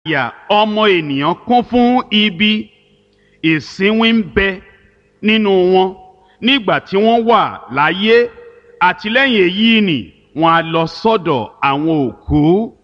àyà ọmọ ènìyàn kún fún ibi, ìsínwín ń bẹ nínú wọn nígbà tí wọ́n wà láyé, àti lẹ́yìn èyí ni wọ́n á lọ sọ́dọ̀ àwọn òkú.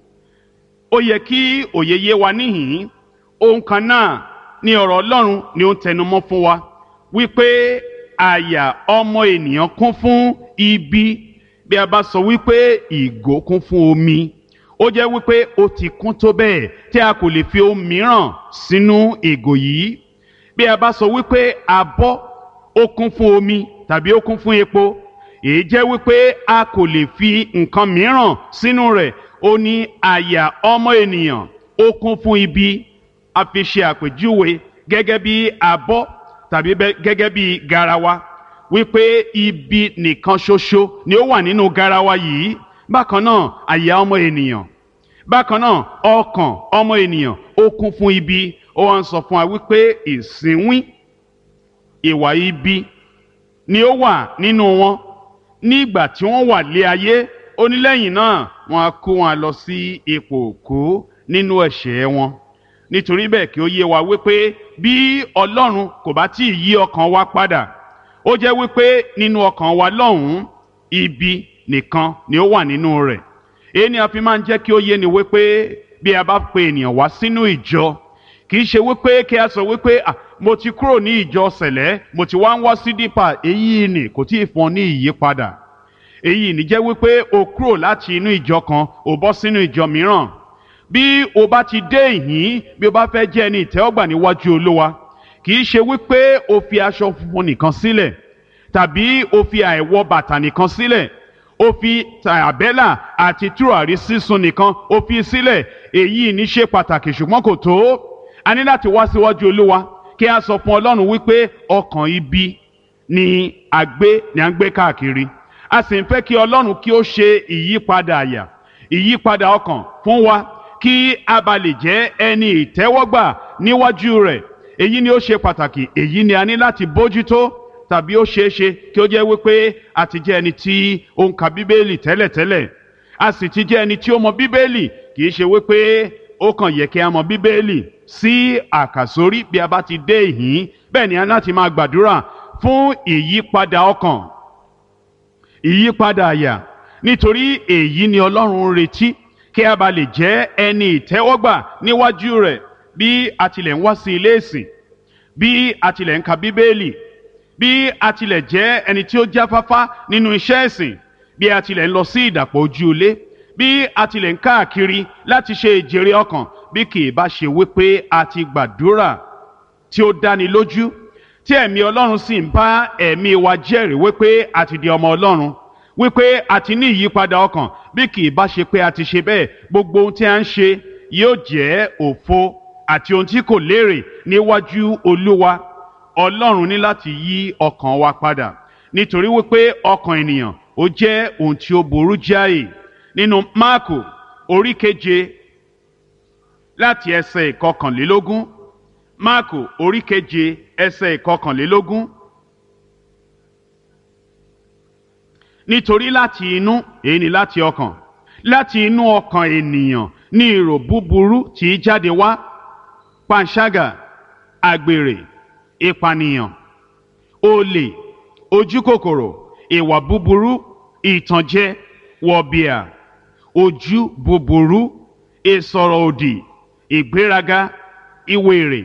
Ó yẹ kí òye yé wa níhìn-ín. Ohun kan náà ni ọ̀rọ̀ Ọlọ́run ni ó ń tẹnumọ́ fún wa wípé àyà ọmọ ènìyàn kún fún ibi. Bí a bá sọ wípé ìgò kún fún omi, ó jẹ́ wípé ó ti kún tó bẹ́ẹ̀ tí a kò lè fi ohun mìíràn sínú ìgò yìí. Bí a bá sọ wípé abọ́ ó kún fún omi tàbí ó kún fún epo, èyí jẹ́ wípé a kò lè fi nǹkan mìíràn sínú rẹ̀. Ó ní àyà ọmọ ènìyàn ó kún fún ibi. A fi ṣe àpèjúwe gẹ́gẹ́ bí abọ́ tàbí gẹ́gẹ́ bí garawa, wípé ibi nìkan ṣoṣo ni ó wà nínú garawa yìí. Bákan náà àyà ọmọ ènìyàn, bákan náà ọkàn ọmọ ènìyàn ó kún fún ibi. Ó wá ń sọ fún wa wípé ìsínwín, ìwà ibi ni ó wà nínú wọn nígbà tí wọ́n wà lé ayé. Ó ní lẹ́yìn náà wọ́n á kó wọn lọ sí ipò òkú nínú ẹ̀ṣẹ̀ wọn. Nítorí bẹ́ẹ̀ kí ó yé wa wípé bí Ọlọ́run kò bá tí ì yí ọkàn wa padà, ó jẹ́ wípé nínú ọkàn wa lọ́hùn-ún ibi nìkan ni ó wà nínú rẹ̀. Èyí ni a fi máa ń jẹ́ kí ó yé ni wípé bí a bá pe ènìyàn wá sínú ìjọ, kì í ṣe wípé kí a sọ wípé mo ti kúrò ní ìjọ sẹ̀lẹ́, mo ti wá ń wá sí dípà. Èyí ni kò tí ì fún ọ ní ìyípadà. Èyí ni jẹ́ wípé o kúrò láti inú ìjọ kan o bọ́ sínú ìjọ mìíràn. Bí o bá ti dé ìhín, bí o bá fẹ́ jẹ́ ẹni ìtẹ́wọ́gbà níwájú Olúwa, kì í ṣe wípé o fi aṣọ funfun nìkan sílẹ̀ tàbí o fi àìwọ bàtà nìkan sílẹ̀, o fi àbẹ́là àti tùràrí sísun nìkan o fi sílẹ̀. Èyí ní ṣe pàtàkì ṣùgbọ́n kò tó. A ní láti wá síwájú Olúwa kí a sọ fún Ọlọ́run wípé ọkàn ibi ni à ń gbé káàkiri. A sì ń fẹ́ kí Ọlọ́run kí ó ṣe ìyípadà àyà, ìyípadà ọkàn fún wa kí a bá lè jẹ́ ẹni ìtẹ́wọ́gbà níwájú rẹ̀. Èyí ni ó ṣe pàtàkì. Èyí ni a ní láti bójútó. Tàbí ó ṣeé ṣe kí ó jẹ́ wípé a ti jẹ́ ẹni tí ó ń ka Bíbélì tẹ́lẹ̀tẹ́lẹ̀, a sì ti jẹ́ ẹni tí ó mọ Bíbélì. Kì í ṣe wípé ó kàn yẹ kí a mọ Bíbélì sí àkàsórí bí a bá ti dé ìhín. Bẹ́ẹ̀ ni a láti máa gbàdúrà fún ìyípadà ọkàn, ìyípadà àyà, nítorí èyí ni Ọlọ́run ń retí kí a bá lè jẹ́ ẹni ìtẹ́wọ́gbà níwájú rẹ̀. Bí a tilẹ̀ ń wá sí ilé ìsìn, bí a tilẹ̀ ń ka Bíbélì, bí a tilẹ̀ jẹ́ ẹni tí ó jáfáfá nínú iṣẹ́ ìsìn, bí a tilẹ̀ ń lọ sí ìdàpọ̀ ojú ilé, bí a tilẹ̀ ń káàkiri láti ṣe ìjèrè ọkàn, bí kì í bá ṣe wípé a ti gbàdúrà tí ó dáni lójú, tí ẹ̀mí Ọlọ́run sì ń bá ẹ̀mí wa jẹ́rìí wípé a ti di ọmọ Ọlọ́run, wípé a ti ní ìyípadà ọkàn, bí kì í bá ṣe pé a ti ṣe bẹ́ẹ̀, gbogbo ohun tí a ń ṣe yóò jẹ́ òfo àti ohun tí kò lérè níwájú Olúwa. Ọlọ́run ní láti yí ọkàn wa padà, nítorí wípé ọkàn ènìyàn ó jẹ́ ohun tí ó burú jáì. Nínú Máàkù orí 7 láti ẹsẹ̀ 21, Máàkù orí 7 ẹsẹ̀ 21. Nítorí láti inú, èyí ni láti inú ọkàn ènìyàn ní èrò búburú tí í jáde wá: panṣágà, àgbèrè, ìpànìyàn, olè, ojúkòkòrò, ìwà búburú, ìtànjẹ, wọ̀bìà, ojú búburú, ìsọ̀rọ̀ òdì, ìgbéraga, ìwèrè.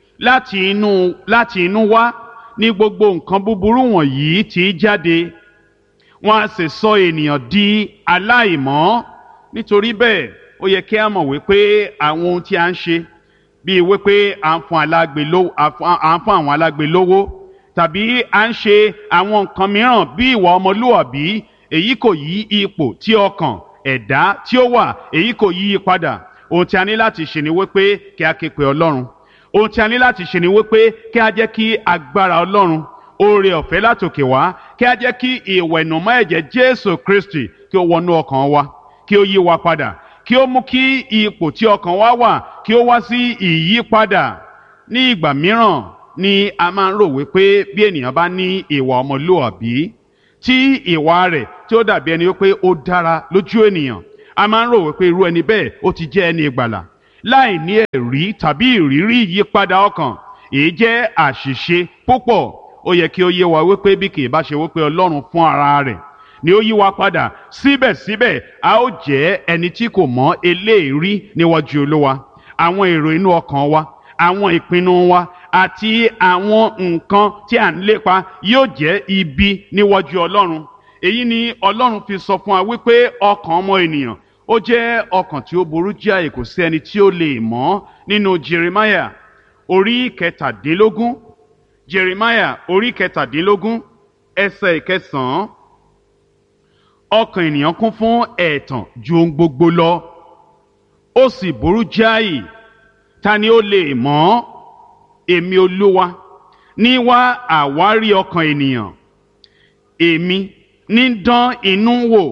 Láti inú wá ní gbogbo nǹkan búburú wọ̀nyí tí í jáde. Wọ́n á sì sọ ènìyàn di aláìmọ́. Nítorí bẹ́ẹ̀ ó yẹ kí a mọ̀ wípé àwọn ohun tí a ń ṣe, bíi wípé à ń fún àwọn alágbe lówó, tàbí à ń ṣe àwọn nǹkan mìíràn bí ìwà ọmọlúwàbí, èyí kò yí ipò tí ọkàn ẹ̀dá tí ó wà, èyí kò yí i padà. Ohun tí a ní láti ṣe ni wípé kí a ké pe Ọlọ́run. Ohun tí a ní láti ṣe ni wípé kí a jẹ́ kí agbára Ọlọ́run, oore ọ̀fẹ́ látòkè wá, kí a jẹ́ kí ìwẹ̀nùmọ́ ẹ̀jẹ̀ Jésù Kristi kí ó wọnú ọkàn wa, kí ó yí wa padà, kí ó mú kí ipò tí ọkàn wa wà kí ó wá sí ìyípadà. Ní ìgbà mìíràn ni a máa ń rò wípé bí ènìyàn bá ní ìwà ọmọlúwàbí, tí ìwà rẹ̀ tí ó dàbí ẹni wípé ó dára lójú ènìyàn, a máa ń rò wípé irú ẹni bẹ́ẹ̀ ó ti jẹ́ ẹni ìgbàlà. láì ní ẹ̀rí tàbí ìrírí ìyípadà ọkàn, èyí jẹ́ àṣìṣe púpọ̀. Ó yẹ kí ó yé wa wípé bí kì í bá ṣe wípé Ọlọ́run fún ara rẹ̀ ni ó yí wa padà, síbẹ̀síbẹ̀ a ó jẹ́ ẹni tí kò mọ eléèrí níwájú Olúwa. Àwọn èrò inú ọkàn wa, àwọn ìpinnu wa àti àwọn nǹkan tí à ń lépa yóò jẹ́ ibi níwájú Ọlọ́run. Èyí ni Ọlọ́run fi sọ fún wa wípé ọkàn ọmọ ènìyàn ó jẹ́ ọkàn tí ó burú jáì, kò sí ẹni tí ó lè mọ̀. Nínú Jeremiah orí kẹtàdínlógún, Jeremiah orí kẹtàdínlógún ẹsẹ̀ ìkẹsàn-án, ọkàn ènìyàn kún fún ẹ̀tàn ju ohun gbogbo lọ, ó sì burú jáì, ta ni ó lè mọ̀? Èmi Olúwa ní wá àwárí ọkàn ènìyàn, èmi ní dán inú wò,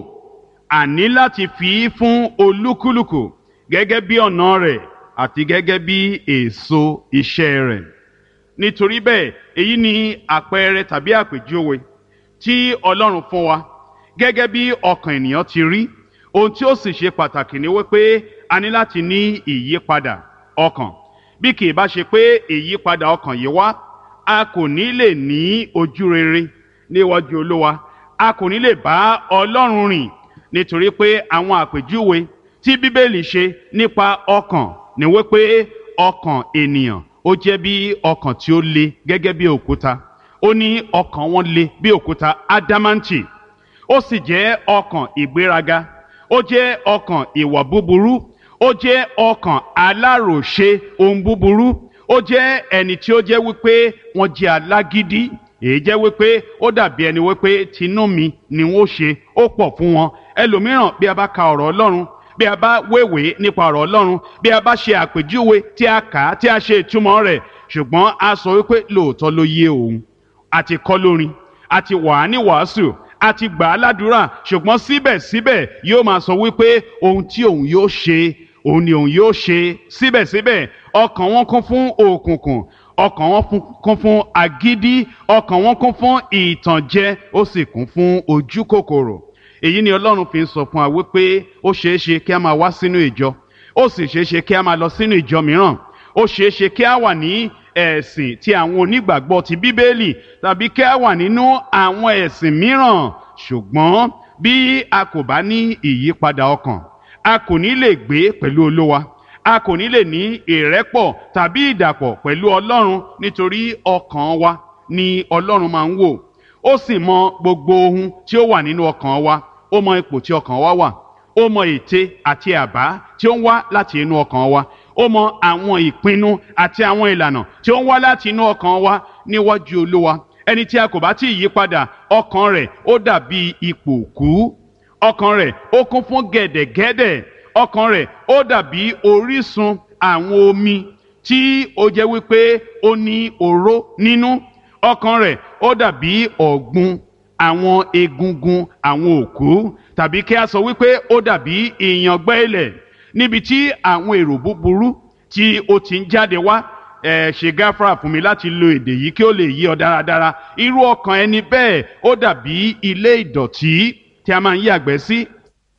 àní láti fi fún olúkúlùkù gẹ́gẹ́ bí ọ̀nà rẹ̀ àti gẹ́gẹ́ bí èso iṣẹ́ rẹ̀. Nítorí bẹ́ẹ̀, èyí ni àpẹẹrẹ tàbí àpèjúwe tí Ọlọ́run fún wa gẹ́gẹ́ bí ọkàn ènìyàn ti rí. Ohun tí ó sì ṣe pàtàkì ni wípé a ní láti ní ìyípadà ọkàn. Bí kì í bá ṣe pé ìyípadà ọkàn yìí wá, a kò ní lè ní ojú rere níwájú Olúwa, a kò ní lè bá Ọlọ́run rìn. Nítorí pé àwọn àpèjúwe tí Bíbélì ṣe nípa ọkàn ni wípé ọkàn ènìyàn ó jẹ́ bí ọkàn tí ó le gẹ́gẹ́ bí òkúta. Ó ní ọkàn wọn le bí òkúta ádámáǹtì. Ó sì jẹ́ ọkàn ìgbéraga, ó jẹ́ ọkàn ìwà búburú, ó jẹ́ ọkàn aláròṣe ohun búburú, ó jẹ́ ẹni tí ó jẹ́ wípé wọ́n jẹ́ alágídí. Èyí jẹ́ wípé ó dàbí ẹni wípé tinú mi ni wọ́n ṣe, ó pọ̀ fún wọn. Ẹlòmíràn, bí a bá ka ọ̀rọ̀ Ọlọ́run, bí a bá wéwèé nípa ọ̀rọ̀ Ọlọ́run, bí a bá ṣe àpèjúwe tí a kà á, tí a ṣe ìtumọ̀ rẹ̀, ṣùgbọ́n a sọ wípé lóòótọ́ ló yé òun, àti kọ́ lórin, àti wà á ní wàásù, àti gbà á ládùúrà, ṣùgbọ́n síbẹ̀síbẹ̀ yóò máa sọ wípé ohun tí òun yóò ṣe, òun ni òun yóò ṣe. Síbẹ̀síbẹ̀ ọkàn wọn kún fún òkùnkùn, ọkàn wọn kún fún agídí, ọkàn wọn kún fún ìtànjẹ, ó sì kún fún ojú kòkòrò. Èyí ni Ọlọ́run fi ń sọ fún wa wípé ó ṣeé ṣe kí a máa wá sínú ìjọ, ó sì ṣeé ṣe kí a máa lọ sínú ìjọ mìíràn, ó ṣeé ṣe kí a wà ní ẹ̀sìn tí àwọn onígbàgbọ́ ti Bíbélì, tàbí kí a wà nínú àwọn ẹ̀sìn mìíràn. Ṣùgbọ́n bí a kò bá ní ìyípadà ọkàn, a kò ní lè gbé pẹ̀lú Olúwa, a kò ní lè ní ìrẹ́pọ̀ tàbí ìdàpọ̀ pẹ̀lú Ọlọ́run. Nítorí ọkàn wa ni Ọlọ́run máa ń wò. Ó sì mọ gbogbo ohun tí ó wà nínú ọkàn wa. Ó mọ ipò tí ọkàn wa wà. Ó mọ ète àti àbá tí ó ń wá láti inú ọkàn wa. Ó mọ àwọn ìpinnu àti àwọn ìlànà tí ó ń wá láti inú ọkàn wa níwájú Olúwa. Ẹni tí a kò bá tí ì yí padà, ọkàn rẹ̀ ó dàbí ipò òkú. Ọkàn rẹ̀ ó kún fún gẹ̀dẹ̀gẹ̀dẹ̀. Ọkàn rẹ̀ ó dàbí orísun àwọn omi tí ó jẹ́ wípé ó ní oró nínú. Ọkàn rẹ̀ ó dàbí ọ̀gbun àwọn egungun àwọn òkú, tàbí kí a sọ wípé ó dàbí ìyàngbẹ́ ilẹ̀ níbi tí àwọn èrò búburú tí ó ti ń jáde wá. Ṣe gáfárà fún mi láti lo èdè yìí kí ó lè yé ọ dáradára. Irú ọkàn ẹni bẹ́ẹ̀ ó dàbí ilé ìdọ̀tí tí a máa ń yàgbẹ́ sí.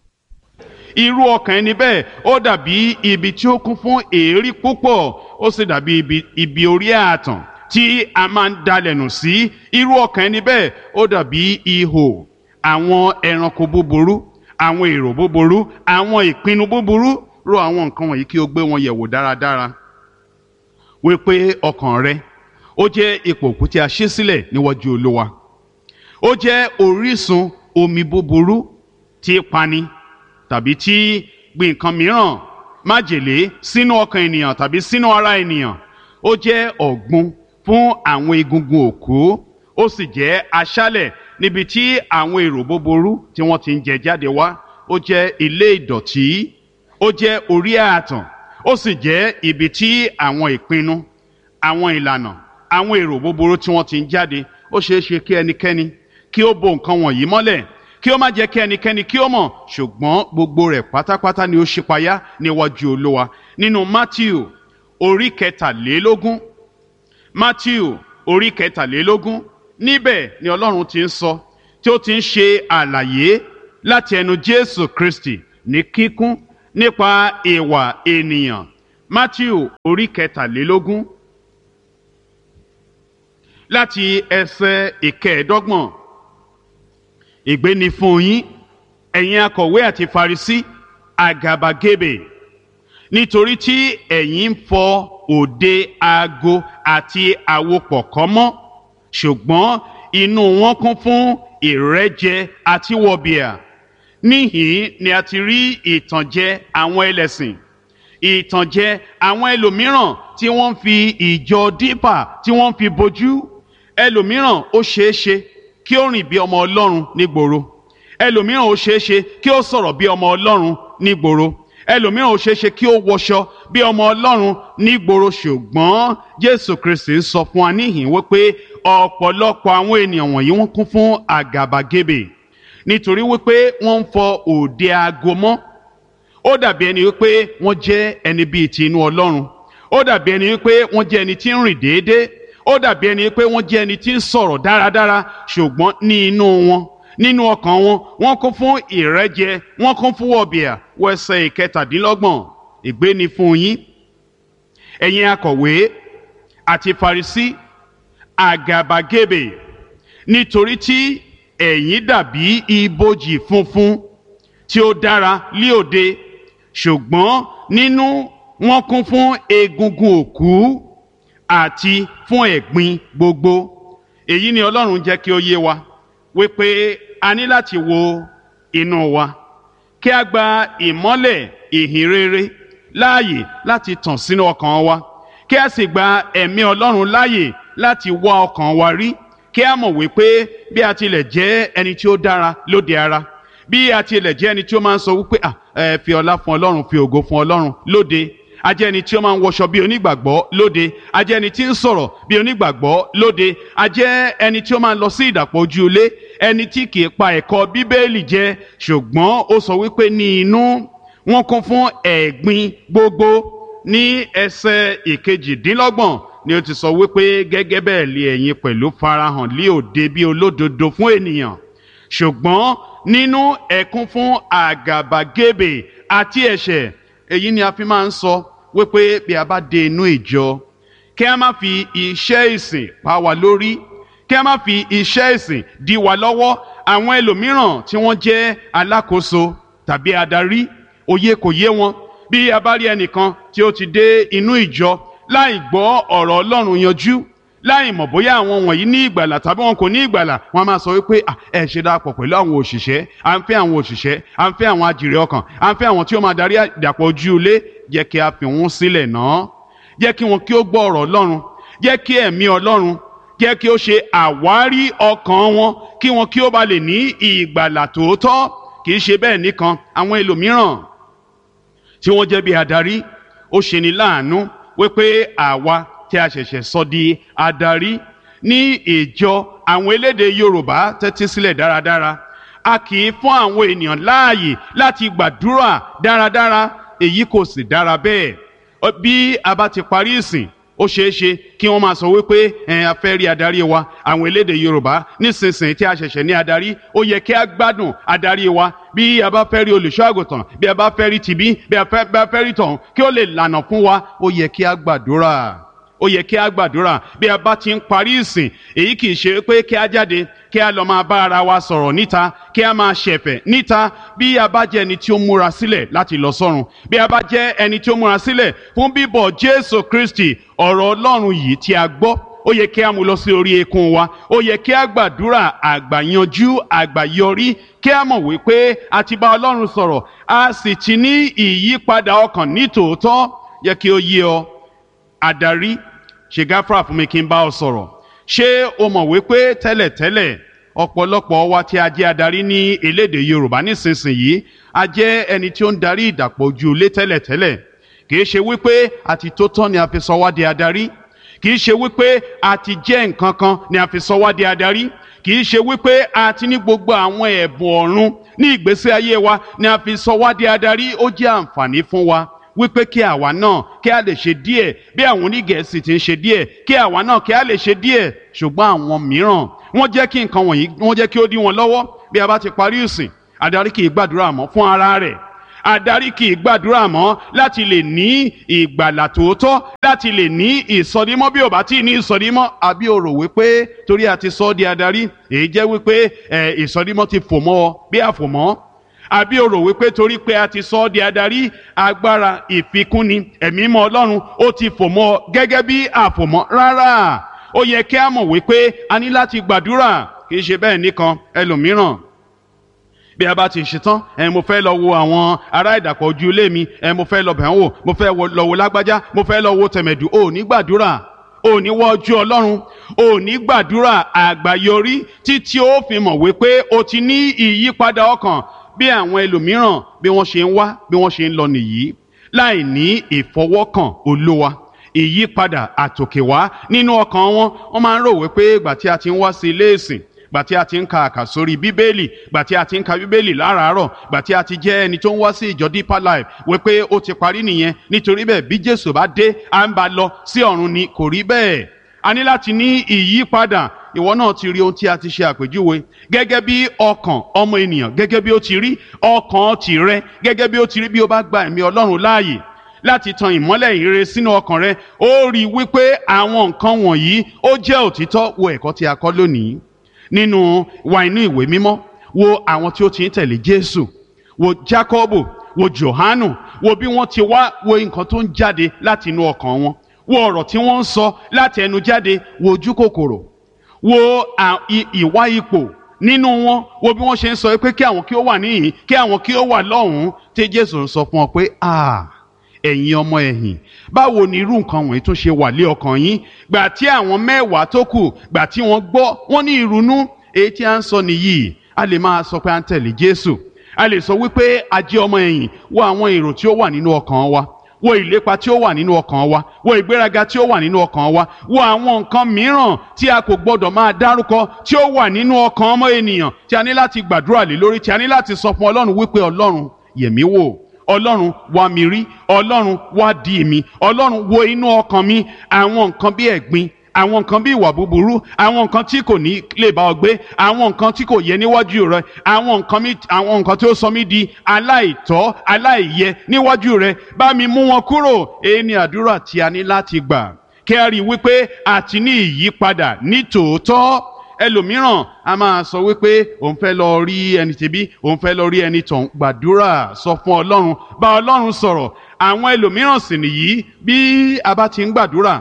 Irú ọkàn ẹni bẹ́ẹ̀ ó dàbí ibi tí ó kún fún èérí púpọ̀, ó sì dàbí ibi orí ààtàn tí a máa ń dalẹ̀nù sí. Irú ọkàn ẹni bẹ́ẹ̀ ó dàbí ihò àwọn ẹranko búburú, àwọn èrò búburú, àwọn ìpinnu búburú. Rò àwọn nǹkan wọ̀nyí kí o gbé wọn yẹ̀wò dáradára, wípé ọkàn rẹ ó jẹ́ ipò òkú tí a ṣí sílẹ̀ níwájú Olúwa. Ó jẹ́ orísun omi búburú tí pani, tàbí tí gbin nǹkan mìíràn, májèlé sínú ọkàn ènìyàn tàbí sínú ara ènìyàn. Ó jẹ́ ọ̀gbun fún àwọn egungun òkú. Ó sì jẹ́ aṣálẹ̀ níbi tí àwọn èrò búburú tí wọ́n ti ń jẹ jáde wá. Ó jẹ́ ilé ìdọ̀tí. Ó jẹ́ orí ààtàn. Ó sì jẹ́ ibi tí àwọn ìpinnu, àwọn ìlànà, àwọn èrò búburú tí wọ́n ti ń jáde. Ó ṣeé ṣe kí ẹnikẹ́ni kí ó bo nǹkan wọ̀nyí mọ́lẹ̀, kí ó má jẹ́ kí ẹnikẹ́ni kí ó mọ̀, ṣùgbọ́n gbogbo rẹ̀ pátápátá ni ó ṣípayá níwájú Olúwa. Nínú Mátíù orí kẹtàlélógún, Mátíù orí kẹtàlélógún, níbẹ̀ ni Ọlọ́run ti ń sọ, tí ó ti ń ṣe àlàyé láti ẹnu Jésù Kristi ní kíkún nípa ìwà ènìyàn Mátíù orí 23 láti ẹsẹ̀ 25. Ègbé ni fún yín, ẹ̀yin akọ̀wé àti Farisí, àgàbàgebè, nítorí tí ẹ̀yin ń fọ òde ago àti àwo pọ̀kọ́ mọ́, ṣùgbọ́n inú wọn kún fún ìrẹ́jẹ àti wọ̀bìà. Níhìn ni a ti rí ìtànjẹ àwọn ẹlẹ́sìn, ìtànjẹ àwọn ẹlòmíràn tí wọ́n ń fi ìjọ dípà tí wọ́n ń fi bojú. Ẹlòmíràn ó ṣeéṣe kí ó rìn bí ọmọ Ọlọ́run nígboro. Ẹlòmíràn ó ṣeéṣe kí ó sọ̀rọ̀ bí ọmọ Ọlọ́run nígboro. Ẹlòmíràn ó ṣeéṣe kí ó wọṣọ bí ọmọ Ọlọ́run nígboro. Ṣùgbọ́n Jésù Kristi ń sọ fún wa níhìn wípé ọ̀pọ̀lọpọ̀ àwọn ènìyàn wọ̀nyí wọ́n kún fún àgàbàgebè, nítorí wípé wọ́n ń fọ òde ago mọ́. Ó dàbí ẹni wípé wọ́n jẹ́ ẹni bíi ti inú Ọlọ́run. Ó dàbí ẹni wípé wọ́n jẹ́ ẹni tí ń rìn déédéé. Ó dàbí ẹni wípé wọ́n jẹ́ ẹni tí ń sọ̀rọ̀ dáradára. Ṣùgbọ́n ní inú wọn, nínú ọkàn wọn, wọ́n kún fún ìrẹ́jẹ, wọ́n kún fún wọ̀bìà. Wo ẹsẹ̀ 27. Ègbé ni fún yín, ẹ̀yin akọ̀wé àti Farisí, àgàbàgebè, nítorí tí ẹ̀yin dàbí ibojì funfun tí ó dára lí òde, ṣùgbọ́n nínú wọn kún fún egungun òkú àti fún ẹ̀gbin gbogbo. Èyí ni Ọlọ́run jẹ́ kí ó yé wa wípé a ní láti wo inú wa kí a gba ìmọ́lẹ̀ ìhìn rere láàyè láti tàn sínú ọkàn wa, kí a sì gba ẹ̀mí Ọlọ́run láàyè láti wá ọkàn wa rí, kí a mọ̀ wípé bí a tilẹ̀ jẹ́ ẹni tí ó dára lóde ara, bí a tilẹ̀ jẹ́ ẹni tí ó máa ń sọ wípé fi ọlá fún Ọlọ́run, fi ògo fún Ọlọ́run lóde, a jẹ́ ẹni tí ó máa ń wọṣọ bí onígbàgbọ́ lóde, a jẹ́ ẹni tí ń sọ̀rọ̀ bí onígbàgbọ́ lóde, a jẹ́ ẹni tí ó máa ń lọ sí ìdàpọ̀ ojú ilé, ẹni tí kì í pa ẹ̀kọ́ Bíbélì jẹ. Ṣùgbọ́n ó sọ wípé ní inú wọn kún fún ẹ̀gbin gbogbo. Ní ẹsẹ̀ 28 ni ó ti sọ wípé gẹ́gẹ́ bẹ́ẹ̀ lé ẹ̀yin pẹ̀lú farahàn lí òde bí olódodo fún ènìyàn, ṣùgbọ́n nínú ẹ kún fún àgàbàgebè àti ẹ̀ṣẹ̀. Èyí ni a fi máa ń sọ wípé bí a bá dé inú ìjọ, kí a má fi iṣẹ́ ìsìn pa wá lórí, kí a má fi iṣẹ́ ìsìn dí wa lọ́wọ́. Àwọn ẹlòmíràn tí wọ́n jẹ́ alákòóso tàbí adarí, òye kò yé wọn. Bí a bá rí ẹnìkan tí ó ti dé inú ìjọ láì gbọ́ ọ̀rọ̀ Ọlọ́run yanjú, láì mọ̀ bóyá àwọn wọ̀nyí ní ìgbàlà tàbí wọn kò ní ìgbàlà, wọ́n máa sọ wípé ẹ ṣe dàpọ̀ pẹ̀lú àwọn òṣìṣẹ́, à ń fẹ́ àwọn òṣìṣẹ́, à ń fẹ́ àwọn àjèrè ọkàn, à ń fẹ́ àwọn tí ó máa darí ìdàpọ̀ ojú ilé. Jẹ́ kí a fi wọ́n sílẹ̀ náà, jẹ́ kí wọn kí ó gbọ́ ọ̀rọ̀ Ọlọ́run, jẹ́ kí ẹ̀mí Ọlọ́run jẹ́ kí ó ṣe àwárí ọkàn wọn, kí wọn kí ó ba lè ní ìgbàlà tòótọ́. Kì í ṣe bẹ́ẹ̀ nìkan, àwọn ẹlòmíràn tí wọ́n jẹ́ bí adarí, ó ṣe ni láàánú wípé àwa tí a ṣẹ̀ṣẹ̀ sọ di adarí ní ìjọ àwọn elédè Yorùbá, tẹ́tí sílẹ̀ dáradára, a kì í fún àwọn ènìyàn láàyè láti gbàdúrà dáradára. Èyí kò sì dára bẹ́ẹ̀. Bí a bá ti parí ìsìn, ó ṣeé ṣe kí wọ́n máa sọ wípé a fẹ́ rí adarí wa. Àwọn elédè Yorùbá nísinsìnyí tí a ṣẹ̀ṣẹ̀ ní adarí, ó yẹ kí a gbádùn adarí wa. Bí a bá fẹ́ rí olùṣọ́ àgùntàn, bí a bá fẹ́ rí tìbí, bí a bá fẹ́ rí tọ̀hún, kí ó lè lànà fún wa, ó yẹ kí a gbàdúrà. Ó yẹ kí a gbàdúrà bí a bá ti ń parí ìsìn. Èyí kì í ṣe pé kí a jáde kí a lọ máa bá ara wa sọ̀rọ̀ níta, kí a máa ṣẹ̀fẹ̀ níta. Bí a bá jẹ́ ẹni tí ó múra sílẹ̀ láti lọ sọ́run, bí a bá jẹ́ ẹni tí ó múra sílẹ̀ fún bíbọ̀ Jésù Kristi, ọ̀rọ̀ Ọlọ́run yìí tí a gbọ́, ó yẹ kí a mú lọ sí orí eékún wa. Ó yẹ kí a gbàdúrà àgbàyanjú, àgbàyọrí, kí a mọ̀ wípé a ti bá Ọlọ́run sọ̀rọ̀, a sì ti ní ìyípadà ọkàn ní tòótọ́. Yẹ kí ó yé ọ, adarí, ṣe gáfárà fún mi kí n bá ọ sọ̀rọ̀. Ṣé o mọ̀ wípé tẹ́lẹ̀tẹ́lẹ̀ ọ̀pọ̀lọpọ̀ wa tí a jẹ́ adarí ní elédè Yorùbá nísinsìnyí, a jẹ́ ẹni tí ó ń darí ìdàpọ̀ ojú ilé tẹ́lẹ̀tẹ́lẹ̀. Kì í ṣe wípé àti tó tán ni a fi sọ wá di adarí. Kì í ṣe wípé àti jẹ́ nǹkan kan ni a fi sọ wá di adarí. Kì í ṣe wípé àti ní gbogbo àwọn ẹ̀bùn ọ̀run ní ìgbésí ayé wa ni a fi sọ wá di adarí. Ó jẹ́ àǹfààní fún wa wípé kí àwa náà kí a lè ṣe díẹ̀ bí àwọn onígẹ̀ẹ́sì ti ń ṣe díẹ̀, kí àwa náà kí a lè ṣe díẹ̀. Ṣùgbọ́n àwọn mìíràn wọ́n jẹ́ kí nǹkan wọ̀nyí, wọ́n jẹ́ kí ó dí wọn lọ́wọ́. Bí a bá ti parí ìsìn, adarí kì í gbàdúrà mọ́ fún ara rẹ̀. adarí kì í gbàdúrà mọ́ láti lè ní ìgbàlà tòótọ́, láti lè ní ìsọdímọ́ bí ò bá tí ì ní ìsọdímọ́. àbí o rò wípé torí a ti sọ ọ́ di adarí èyí jẹ́ wípé ìsọdímọ́ ti fò mọ́ ọ bí àfòmọ́? àbí o rò wípé torí pé a ti sọ ọ́ di adarí agbára ìfikúnni ẹ̀mí mọ́ Ọlọ́run ó ti fò mọ́ ọ gẹ́gẹ́ bí àfòmọ́? Rárá, ó yẹ kí a mọ̀ wípé a ní láti gbàdúrà. kì í ṣe bẹ́ẹ̀ nìkan, ẹlòmíràn bí a bá ti ṣetán mo fẹ́ lọ wo àwọn ará ìdàpọ̀ ojú ilé mi, mo fẹ́ lọ bẹ̀ wò, mo fẹ́ lọ wo lágbájá, mo fẹ́ lọ wo tẹ̀mẹ̀dù. ò ní gbàdúrà, ò ní wọ ojú Ọlọ́run, ò ní gbàdúrà àgbáyọrí títí ó fi mọ̀ wípé o ti ní ìyípadà ọkàn. bí àwọn ẹlòmíràn bí wọ́n ṣe ń wá bí wọ́n ṣe ń lọ nìyí láì ní ìfọwọ́kàn Olúwa, ìyípadà àtòkèwá nínú ọkàn wọn. wọ́n máa ń rò wípé ìgbà tí a ti ń wá sí ilé ìsìn, gbà tí a ti ń ka àkàsórí bíbélì, gbà tí a ti ń ka bíbélì láràárọ̀, gbà tí a ti jẹ́ ẹni tó ń wá sí ìjọ Deeper Life wípé ó ti parí nìyẹn. nítorí bẹ́ẹ̀ bí Jésù bá dé à ń bá lọ sí ọ̀run ni. kò rí bẹ́ẹ̀. a ní láti ní ìyípadà. ìwọ náà ti rí ohun tí a ti ṣe àpèjúwe gẹ́gẹ́ bí ọkàn ọmọ ènìyàn, gẹ́gẹ́ bí ó ti rí ọkàn tìrẹ, gẹ́gẹ́ bí ó ti rí bí ó bá gba ẹ̀mí Ọlọ́run láàyè láti tan ìmọ́lẹ̀ ìrere sínú ọkàn rẹ. ó rí wípé àwọn nǹkan wọ̀nyí ó jẹ́ òtítọ́. wo ẹ̀kọ́ tí a kọ́ lónìí nínú ìwé mímọ́. wo àwọn tí ó ti ń tẹ̀lé Jésù, wo Jákọ́bù, wo Jòhánù, wo bí wọ́n ti wá, wo nǹkan tó ń jáde láti inú ọkàn wọn, wo ọ̀rọ̀ tí wọ́n ń sọ láti ẹnu jáde, wo ojú kòkòrò, wo ìwà ipò nínú wọn, wo bí wọ́n ṣe ń sọ pé kí àwọn kí ó wà níhìn, kí àwọn kí ó wà lọ́hùn-ún. tí Jésù sọ fún ọ pé ẹ̀yin ọmọ ẹ̀yìn, báwo ni irú nǹkan wọ̀nyí tún ṣe wà lé ọkàn yín? gbà tí àwọn 10 tó kù, gbà tí wọ́n gbọ́, wọ́n ní ìrunú. èyí tí a ń sọ nìyí. a lè máa sọ pé a ń tẹ̀lé Jésù, a lè sọ wípé a jẹ́ ọmọ ẹ̀yìn. wo àwọn èrò tí ó wà nínú ọkàn wa, wo ìlépa tí ó wà nínú ọkàn wa, wo ìgbéraga tí ó wà nínú ọkàn wa, wo àwọn nǹkan mìíràn tí a kò gbọdọ̀ máa dárúkọ tí ó wà nínú ọkàn ọmọ ènìyàn tí a ní láti gbàdúrà lé lórí, tí a ní láti sọ fún Ọlọ́run wípé Ọlọ́run yẹ̀ mí wò, Ọlọ́run wá mi rí, Ọlọ́run wá dì mí, Ọlọ́run wo inú ọkàn mi. àwọn nǹkan bí ẹ̀gbin, àwọn nǹkan bí ìwà búburú, àwọn nǹkan tí kò ní lè bá ọ gbé, àwọn nǹkan tí kò yẹ níwájú rẹ, àwọn nǹkan tí ó sọ mí di aláìtọ́ aláìyẹ níwájú rẹ, bá mi mú wọn kúrò. èyí ni àdúrà tí a ní láti gbà kí a rí wípé a ti ní ìyípadà ní tòótọ́. ẹlòmíràn a máa sọ wípé òun fẹ́ lọ rí ẹni tẹ̀bí, òun fẹ́ lọ rí ẹni tọ̀hún. gbàdúrà, sọ fún Ọlọ́run, bá Ọlọ́run sọ̀rọ̀. àwọn ẹlòmíràn sì nìyí, bí a bá ti ń gbàdúrà,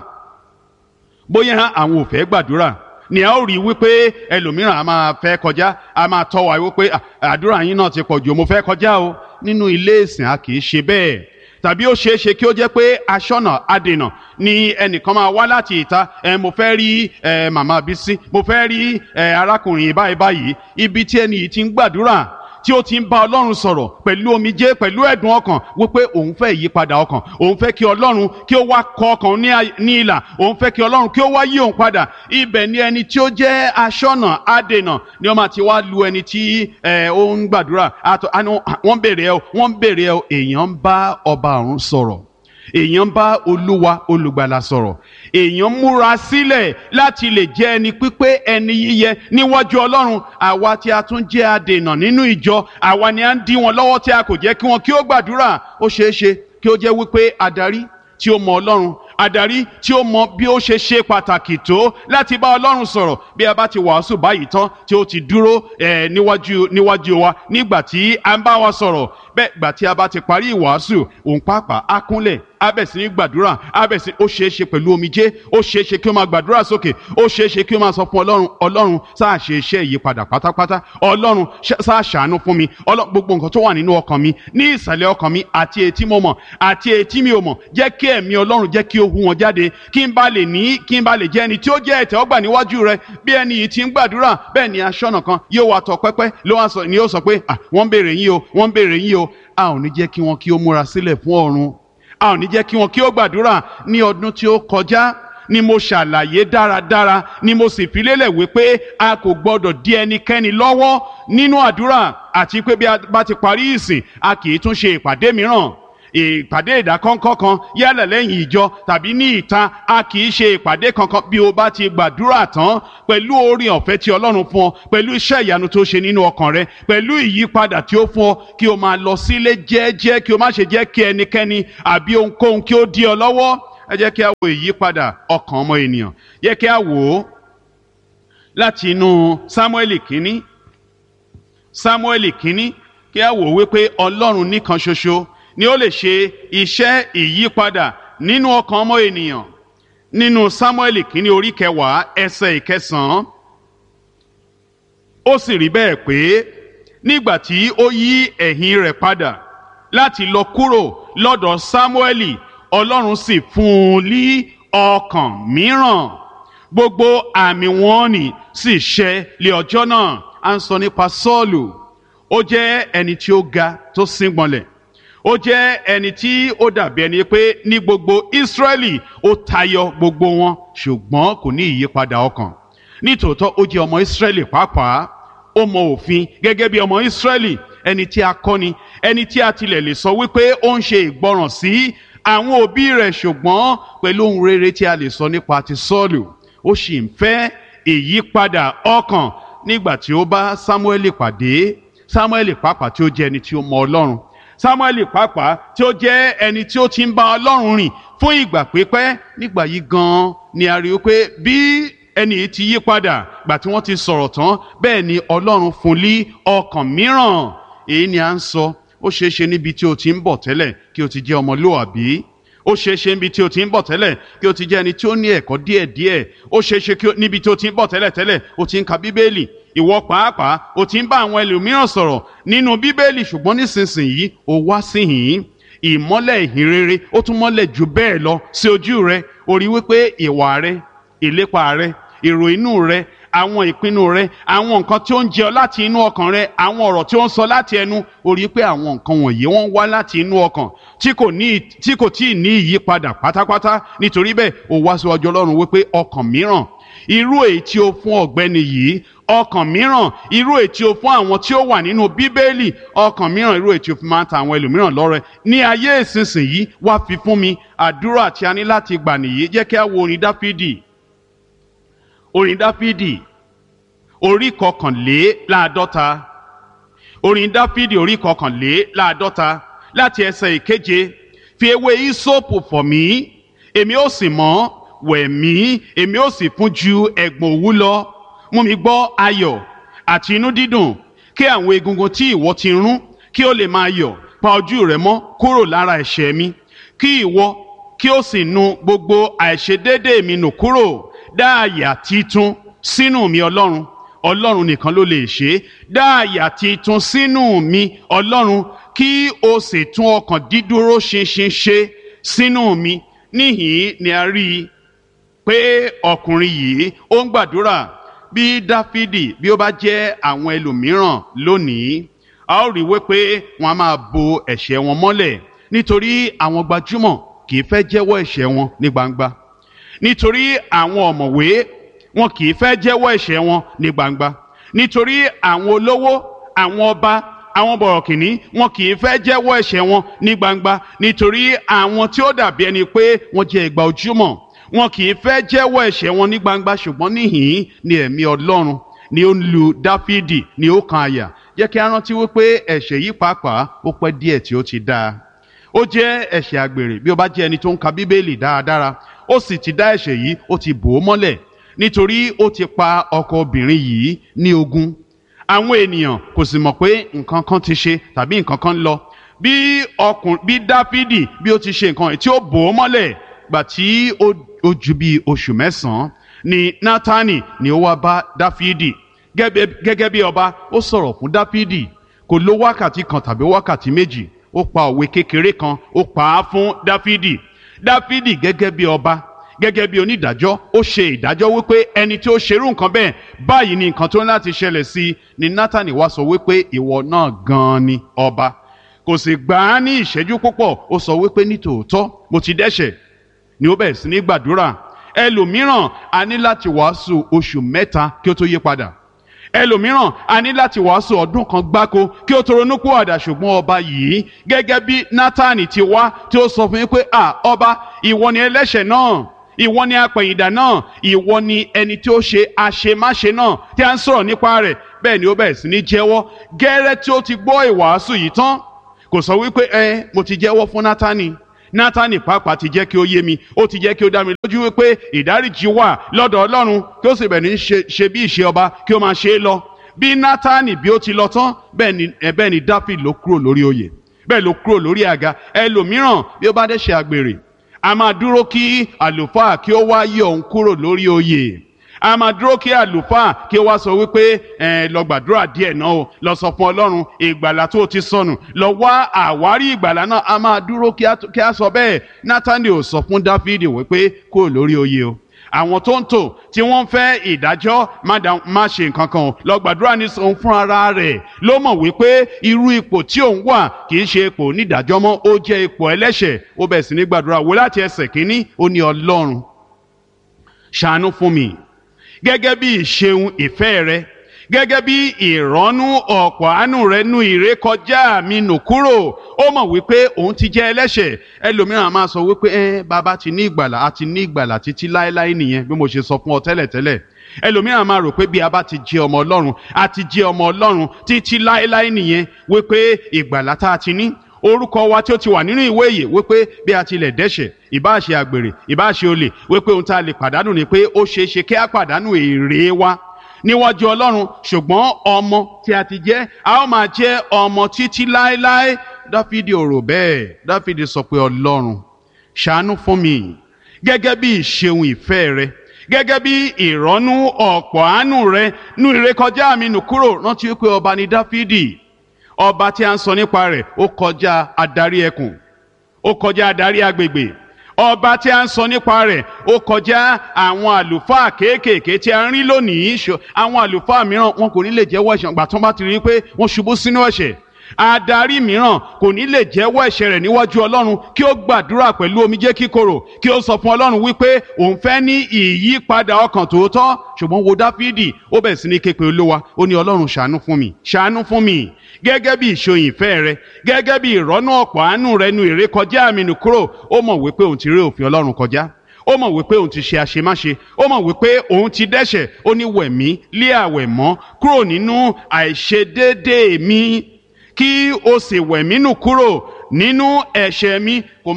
bóyá àwọn ò fẹ́ gbàdúrà ni a ó rí wípé ẹlòmíràn a máa fẹ́ kọjá, a máa tọ́ wa wípé àdúrà yín náà ti pọ̀ jù, mo fẹ́ kọjá o. nínú ilé ìsìn a kì í ṣe bẹ́ẹ̀. tàbí ó ṣeé ṣe kí ó jẹ́ pé aṣọ́nà adènà ni ẹnìkan máa wá láti ìta. mo fẹ́ rí màmá Bísí, mo fẹ́ rí arákùnrin báyìí báyìí. ibi tí ẹni yìí ti ń gbàdúrà, tí ó ti ń bá Ọlọ́run sọ̀rọ̀ pẹ̀lú omijé, pẹ̀lú ẹ̀dùn ọkàn wípé òun fẹ́ ìyípadà ọkàn, òun fẹ́ kí Ọlọ́run kí ó wá kọ ọkàn ní ìlà, òun fẹ́ kí Ọlọ́run kí ó wá yí òun padà. ibẹ̀ ni ẹni tí ó jẹ́ aṣọ́nà adènà ni ó máa ti wá lu ẹni tí ó ń gbàdúrà. wọ́n béèrè ẹ, èèyàn ń bá ọba ọ̀run sọ̀rọ̀, èèyàn ń bá Olúwa olùgbàlà sọ̀rọ̀, èèyàn múra sílẹ̀ láti lè jẹ́ ẹni pípé, ẹni yíyẹ níwájú Ọlọ́run. àwa tí a tún jẹ́ adènà nínú ìjọ, àwa ni a ń dí wọn lọ́wọ́ tí a kò jẹ́ kí wọn kí ó gbàdúrà. ó ṣeé ṣe kí ó jẹ́ wípé adarí tí ó mọ Ọlọ́run, adarí tí ó mọ bí ó ṣe ṣe pàtàkì tó láti bá Ọlọ́run sọ̀rọ̀, bí a bá ti wàásù báyìí tán tí ó ti dúró níwájú wa nígbà tí a ń bá wa sọ̀rọ̀, bẹ́ẹ̀ gbà tí a bá ti parí ìwàásù, òun pàápàá á kúnlẹ̀, á bẹ̀ sí ní gbàdúrà, ó ṣeé ṣe pẹ̀lú omijé, ó ṣeé ṣe kí ó máa gbàdúrà sókè, ó ṣeé ṣe kí ó máa sọ fún Ọlọ́run, Ọlọ́run sáà ṣe iṣẹ́ ìyípadà pátápátá, Ọlọ́run sáà ṣàánú fún mi, gbogbo nǹkan tó wà nínú ọkàn mi, ní ìsàlẹ̀ ọkàn mi, àti èyí tí mo mọ̀ àti èyí tí mi ò mọ̀, jẹ́ kí ẹ̀mí Ọlọ́run jẹ́ kí ó hu wọn jáde, kí n bá lè jẹ́ ẹni tí ó jẹ́ ìtẹ́wọ́gbà níwájú rẹ. bí ẹni yìí ti ń gbàdúrà, bẹ́ẹ̀ ni aṣọ́nà kan yóò wá tọ pẹ́pẹ́ ni yóò sọ pé wọ́n ń béèrè yín o, wọ́n ń béèrè yín o. a ò ní jẹ́ kí wọn kí ó múra sílẹ̀ fún ọ̀run, a ò ní jẹ́ kí wọn kí ó gbàdúrà. ní ọdún tí ó kọjá ni mo ṣàlàyé dáradára, ni mo sì fi lélẹ̀ wípé a kò gbọdọ̀ dí ẹnikẹ́ni lọ́wọ́ nínú àdúrà, àti pé bí a bá ti parí ìsìn a kì í tún ṣe ìpàdé mìíràn. ìpàdé ìdákọ́ńkọ́ kan yálà lẹ́yìn ìjọ tàbí ní ìta, a kì í ṣe ìpàdé kankan bí o bá ti gbàdúrà tán pẹ̀lú oore ọ̀fẹ́ tí Ọlọ́run fún ọ, pẹ̀lú iṣẹ́ ìyanu tó ṣe nínú ọkàn rẹ, pẹ̀lú ìyípadà tí ó fún ọ, kí o máa lọ sílé jẹ́ẹ́jẹ́, kí o má ṣe jẹ́ kí ẹnikẹ́ni àbí ohunkóhun kí ó dí ọ lọ́wọ́. Ẹ jẹ́ kí a wo ìyípadà ọkàn ọmọ ènìyàn. Jẹ́ kí a wò ó láti inú Sámúẹ́lì kínní kí a wò wípé Ọlọ́run nìkan ṣoṣo ni ó lè ṣe iṣẹ́ ìyípadà nínú ọkàn ọmọ ènìyàn. Nínú Sámúẹ́lì kínní orí 10 ẹsẹ̀ 9, ó sì rí bẹ́ẹ̀ pé nígbà tí ó yí ẹ̀yìn rẹ̀ padà láti lọ kúrò lọ́dọ̀ Sámúẹ́lì, Ọlọ́run sì fún un ní ọkàn mìíràn. Gbogbo àmì wọ̀nnì sì ṣẹ lé ọjọ́ náà. À ń sọ nípa Sọ́ọ̀lù. Ó jẹ́ ẹni tí ó ga tó síngbọnlẹ̀. Ó jẹ́ ẹni tí ó dàbí ẹni pé ní gbogbo Ísírẹ́lì ó tayọ gbogbo wọn, ṣùgbọ́n kò ní ìyípadà ọkàn. Nítòótọ́ ó jẹ́ ọmọ Ísírẹ́lì pàápàá. Ó mọ òfin gẹ́gẹ́ bí ọmọ Ísírẹ́lì, ẹni tí a kọ́ ni, ẹni tí a tilẹ̀ lè sọ wípé ó ń ṣe ìgbọràn sí àwọn òbí rẹ̀, ṣùgbọ́n pẹ̀lú ohun rere tí a lè sọ nípa ti Sọ́ọ̀lù, ó sì ń fẹ́ ìyípadà ọkàn. Nígbà tí ó bá Sámúẹ́lì pàdé, Sámúẹ́lì pàápàá tí ó jẹ́ ẹni tí ó mọ Ọlọ́run, Sámúẹ́lì pàápàá tí ó jẹ́ ẹni tí ó ti ń bá Ọlọ́run rìn fún ìgbà pípẹ́, nígbà yìí gan-an ni a rí i pé bí ẹni yìí ti yí padà gbà tí wọ́n ti sọ̀rọ̀ tán, bẹ́ẹ̀ ni Ọlọ́run fún ní ọkàn mìíràn. Èyí ni à ń sọ. Ó ṣeé ṣe níbi tí o ti ń bọ̀ tẹ́lẹ̀ kí o ti jẹ́ ọmọlúwàbí. Ó ṣeé ṣe níbi tí o ti ń bọ̀ tẹ́lẹ̀ kí o ti jẹ́ ẹni tí ó ní ẹ̀kọ́ díẹ̀díẹ̀. Ó ṣeé ṣe níbi tí o ti ń bọ̀ tẹ́lẹ̀ o ti ń ka Bíbélì. Ìwọ pàápàá o ti ń bá àwọn ẹlòmíràn sọ̀rọ̀ nínú Bíbélì, ṣùgbọ́n nísinsìnyí o wá síhìn. Ìmọ́lẹ̀ ìhìn rere ó tún mọ́lẹ̀ jù bẹ́ẹ̀ lọ sí ojú rẹ. O rí wípé ìwà rẹ, ìlépa rẹ, èrò inú rẹ, àwọn ìpinnu rẹ, àwọn nǹkan tí ó ń jẹ ọ láti inú ọkàn rẹ, àwọn ọ̀rọ̀ tí ó ń sọ láti ẹnu, o rí pé àwọn nǹkan wọ̀nyí wọ́n wá láti inú ọkàn tí kò tíì ní ìyípadà pátápátá. Nítorí bẹ́ẹ̀ o wá síwájú Ọlọ́run wípé ọkàn mìíràn, irú èyí tí o fún ọ̀gbẹ́ni yìí, ọkàn mìíràn, irú èyí tí o fún àwọn tí ó wà nínú Bíbélì, ọkàn mìíràn, irú èyí tí o fi máa ń ta àwọn ẹlòmíràn lọ́rẹ ní ayé ìsinsìnyí, wá fi fún mi. Àdúrà tí a ní láti gbà nìyí. Jẹ́ kí a wo orin Dáfídì orí 51. Orin Dáfídì orí 51 láti ẹsẹ̀ 7. Fi ewé ìsopù fọ̀ mí, èmi ó sì mọ́, wẹ̀ mí, èmi ó sì fún ju ẹ̀gbọ̀n òwú lọ. Mú mi gbọ́ ayọ̀ àti inú dídùn, kí àwọn egungun tí ìwọ ti rún kí ó lè máa yọ̀. Pa ojú rẹ mọ́ kúrò lára ẹ̀ṣẹ̀ mi, kí ìwọ kí ó sì nu gbogbo àìṣedéédéé mi nù kúrò. Dá àyà titun sínú mi, Ọlọ́run. Ọlọ́run nìkan ló lè ṣe é. Dá àyà titun sínú mi, Ọlọ́run, kí o sì tún ọkàn dídúró ṣinṣin ṣe sínú mi. Níhìn ni a rí i pé ọkùnrin yìí ó ń gbàdúrà. Bí Dáfídì bí ó bá jẹ́ àwọn ẹlòmíràn lónìí, a ó rí wípé wọ́n á máa bo ẹ̀ṣẹ̀ wọn mọ́lẹ̀, nítorí àwọn gbajúmọ̀ kì í fẹ́ jẹ́wọ́ ẹ̀ṣẹ̀ wọn ní gbangba. Nítorí àwọn ọ̀mọ̀wé wọn kì í fẹ́ jẹ́wọ́ ẹ̀ṣẹ̀ wọn ní gbangba. Nítorí àwọn olówó, àwọn ọba, àwọn bọ̀rọ̀kìnní wọn kì í fẹ́ jẹ́wọ́ ẹ̀ṣẹ̀ wọn ní gbangba. Nítorí àwọn tí ó dàbí ẹni pé wọ́n jẹ́ ìgbà ojúmọ́, wọn kì í fẹ́ jẹ́wọ́ ẹ̀ṣẹ̀ wọn ní gbangba. Ṣùgbọ́n níhìn ni ẹ̀mí Ọlọ́run ni ó ń lu Dáfídì ní ọkàn àyà. Jẹ́ kí a rántí wípé ẹ̀ṣẹ̀ yìí pàápàá ó pẹ́ díẹ̀ tí ó ti dáa. Ó jẹ́ ẹ̀ṣẹ̀ àgbèrè. Bí ó bá jẹ́ ẹni tó ń ka Bíbélì dáradára, ó sì ti dá ẹ̀ṣẹ̀ yìí, ó ti bò ó mọ́lẹ̀, nítorí ó ti pa ọkọ obìnrin yìí ní ogún. Àwọn ènìyàn kò sì mọ̀ pé nǹkan kan ti ṣe tàbí nǹkan kan lọ. Bí Dáfídì bí ó ti ṣe nǹkan tí ó bò ó mọ́lẹ̀, gbà tí ó ju bí oṣù 9 ni Nátánì ni ó wá bá Dáfídì gẹ́gẹ́ bí ọba. Ó sọ̀rọ̀ fún Dáfídì, kò lo wákàtí kan tàbí wákàtí méjì, ó pa òwe kékeré kan, ó pa á fún Dáfídì. Dáfídì gẹ́gẹ́ bí ọba, gẹ́gẹ́ bí onídàájọ́, ó ṣe ìdájọ́ wípé ẹni tí ó ṣerú nǹkan bẹ́ẹ̀, báyìí ni nǹkan tó ń láti ṣẹlẹ̀ sí i. Ni Nátánì wá sọ wípé ìwọ náà gan-an ni ọba. Kò sì gbà á ní ìṣẹ́jú púpọ̀, ó sọ wípé nítòótọ́ mo ti dẹ́ṣẹ̀. Ni ó bẹ̀rẹ̀ sí ní gbàdúrà. Ẹlòmíràn a ní láti wàásù oṣù 3 kí ó tó yí padà. ẹlòmíràn a ní láti wàásù ọdún kan gbáko kí ó tó ronúpìwàdà, ṣùgbọ́n ọba yìí gẹ́gẹ́ bí Nátánì ti wá tí ó sọ fún yín pé ọba, ìwọ ni ẹlẹ́ṣẹ̀ náà, ìwọ ni apẹ̀yìndà náà, ìwọ ni ẹni tí ó ṣe àṣemáṣe náà tí a ń sọ̀rọ̀ nípa rẹ̀. Bẹ́ẹ̀ ni ó bẹ̀rẹ̀ sí ní jẹ́wọ́. Gẹ́rẹ́ tí ó ti gbọ́ ìwàásù yìí tán, kò sọ wípé mo ti jẹ́wọ́ fún Nátánì. Nátánì pàápàá ti jẹ́ kí ó yé mi, ó ti jẹ́ kí ó dá mi lójú wípé ìdáríjì wà lọ́dọ̀ Ọlọ́run, kí ó sì bẹ̀rẹ̀ ní ṣe bí ìṣe ọba, kí ó máa ṣe é lọ. Bí Nátánì bí ó ti lọ tán, bẹ́ẹ̀ ni Dáfídì ló kúrò lórí oyè, bẹ́ẹ̀ ló kúrò lórí àga. Ẹlòmíràn bí ó bá dẹ̀ ṣe àgbèrè, a máa dúró kí àlùfáà kí ó wá yọ òun kúrò lórí oyè. A máa dúró kí àlùfáà kí ó wá sọ wípé lọ gbàdúrà díẹ̀ náà o, lọ sọ fún Ọlọ́run ìgbàlà tó ti sọnù, lọ wá àwárí ìgbàlà náà. A máa dúró kí a sọ bẹ́ẹ̀. Nátánì ò sọ fún Dáfídì wípé kúrò lórí oyè o. Àwọn tó ń tò tí wọ́n ń fẹ́ ìdájọ́ má ṣe nǹkan kan o, lọ gbàdúrà ní òun fún ara rẹ̀ ló mọ̀ wípé irú ipò tí òun wà kì í ṣe ipò onídàájọ́ mọ́, ó jẹ́ ipò ẹlẹ́ṣẹ̀. Ó bẹ̀rẹ̀ sí ní gbàdúrà wò láti ẹsẹ̀ kínní, ó ní Ọlọ́run ṣàánú fún mi gẹ́gẹ́ bí ìṣeun ìfẹ́ rẹ, gẹ́gẹ́ bí ìrọ́nú ọ̀pọ̀ àánú rẹ nú ìrékọjá mi nù kúrò. Ó mọ̀ wípé òun ti jẹ́ ẹlẹ́ṣẹ̀. Ẹlòmíràn máa sọ wípé bàbá ti ní ìgbàlà, a ti ní ìgbàlà títí láéláé nìyẹn, bí mo ṣe sọ fún ọ tẹ́lẹ̀tẹ́lẹ̀. Ẹlòmíràn máa rò pé bí a bá ti jẹ́ ọmọ Ọlọ́run, a ti jẹ́ ọmọ Ọlọ́run títí láéláé nìyẹn, wípé ìgbàlà tá a ti ní, orúkọ wa tí ó ti wà nínú ìwé ìyè, wípé bí a tilẹ̀ dẹ́ṣẹ̀, ìbá ṣe àgbèrè, ìbá ṣe olè, wípé ohun tá a lè pàdánù ni pé ó ṣeé ṣe kí a pàdánù èrè wa níwájú Ọlọ́run. Ṣùgbọ́n ọmọ tí a ti jẹ́, a ó máa jẹ́ ọmọ títí láéláé. Dáfídì ò rò bẹ́ẹ̀. Dáfídì sọ pé Ọlọ́run ṣàánú fún mi gẹ́gẹ́ bí ìṣeun ìfẹ́ rẹ, gẹ́gẹ́ bí ìrọ́nú ọ̀pọ̀ àánú rẹ nú ìrékọjá mi nù kúrò. Rántí wípé ọba ni Dáfídì. Ọba tí a ń sọ nípa rẹ̀ ó kọjá adarí ẹkùn, ó kọjá adarí agbègbè. Ọba tí a ń sọ nípa rẹ̀ ó kọjá àwọn àlùfáà kéékèèké tí a ń rí lónìí. Àwọn àlùfáà mìíràn wọn kò ní lè jẹ́wọ́ ẹ̀ṣẹ̀ gbà tó bá ti rí pé wọ́n ṣubú sínú ẹ̀ṣẹ̀. Adarí mìíràn kò ní lè jẹ́wọ́ ẹ̀ṣẹ̀ rẹ̀ níwájú Ọlọ́run kí ó gbàdúrà pẹ̀lú omijé kíkorò, kí ó sọ fún Ọlọ́run wípé òun fẹ́ ní ìyípadà ọkàn tòótọ́. Ṣùgbọ́n wo Dáfídì, ó bẹ̀rẹ̀ sí ní ké pe Olúwa, ó ní Ọlọ́run ṣàánú fún mi, ṣàánú fún mi gẹ́gẹ́ bí ìṣeun ìfẹ́ rẹ, gẹ́gẹ́ bí ìrọ́nú ọ̀pọ̀ àánú rẹ nú ìrékọjá mi nù kúrò. Ó mọ̀ wípé òun ti ré òfin Ọlọ́run kọjá, ó mọ̀ wípé òun ti ṣe àṣemáṣe, ó mọ̀ wípé òun ti dẹ́ṣẹ̀. Ó ní wẹ̀ mí lé àwẹ̀ mọ́ kúrò nínú àìṣedéédéé mi, kí o sì wẹ̀ mí nù kúrò nínú ẹ̀ṣẹ̀ mi. Kò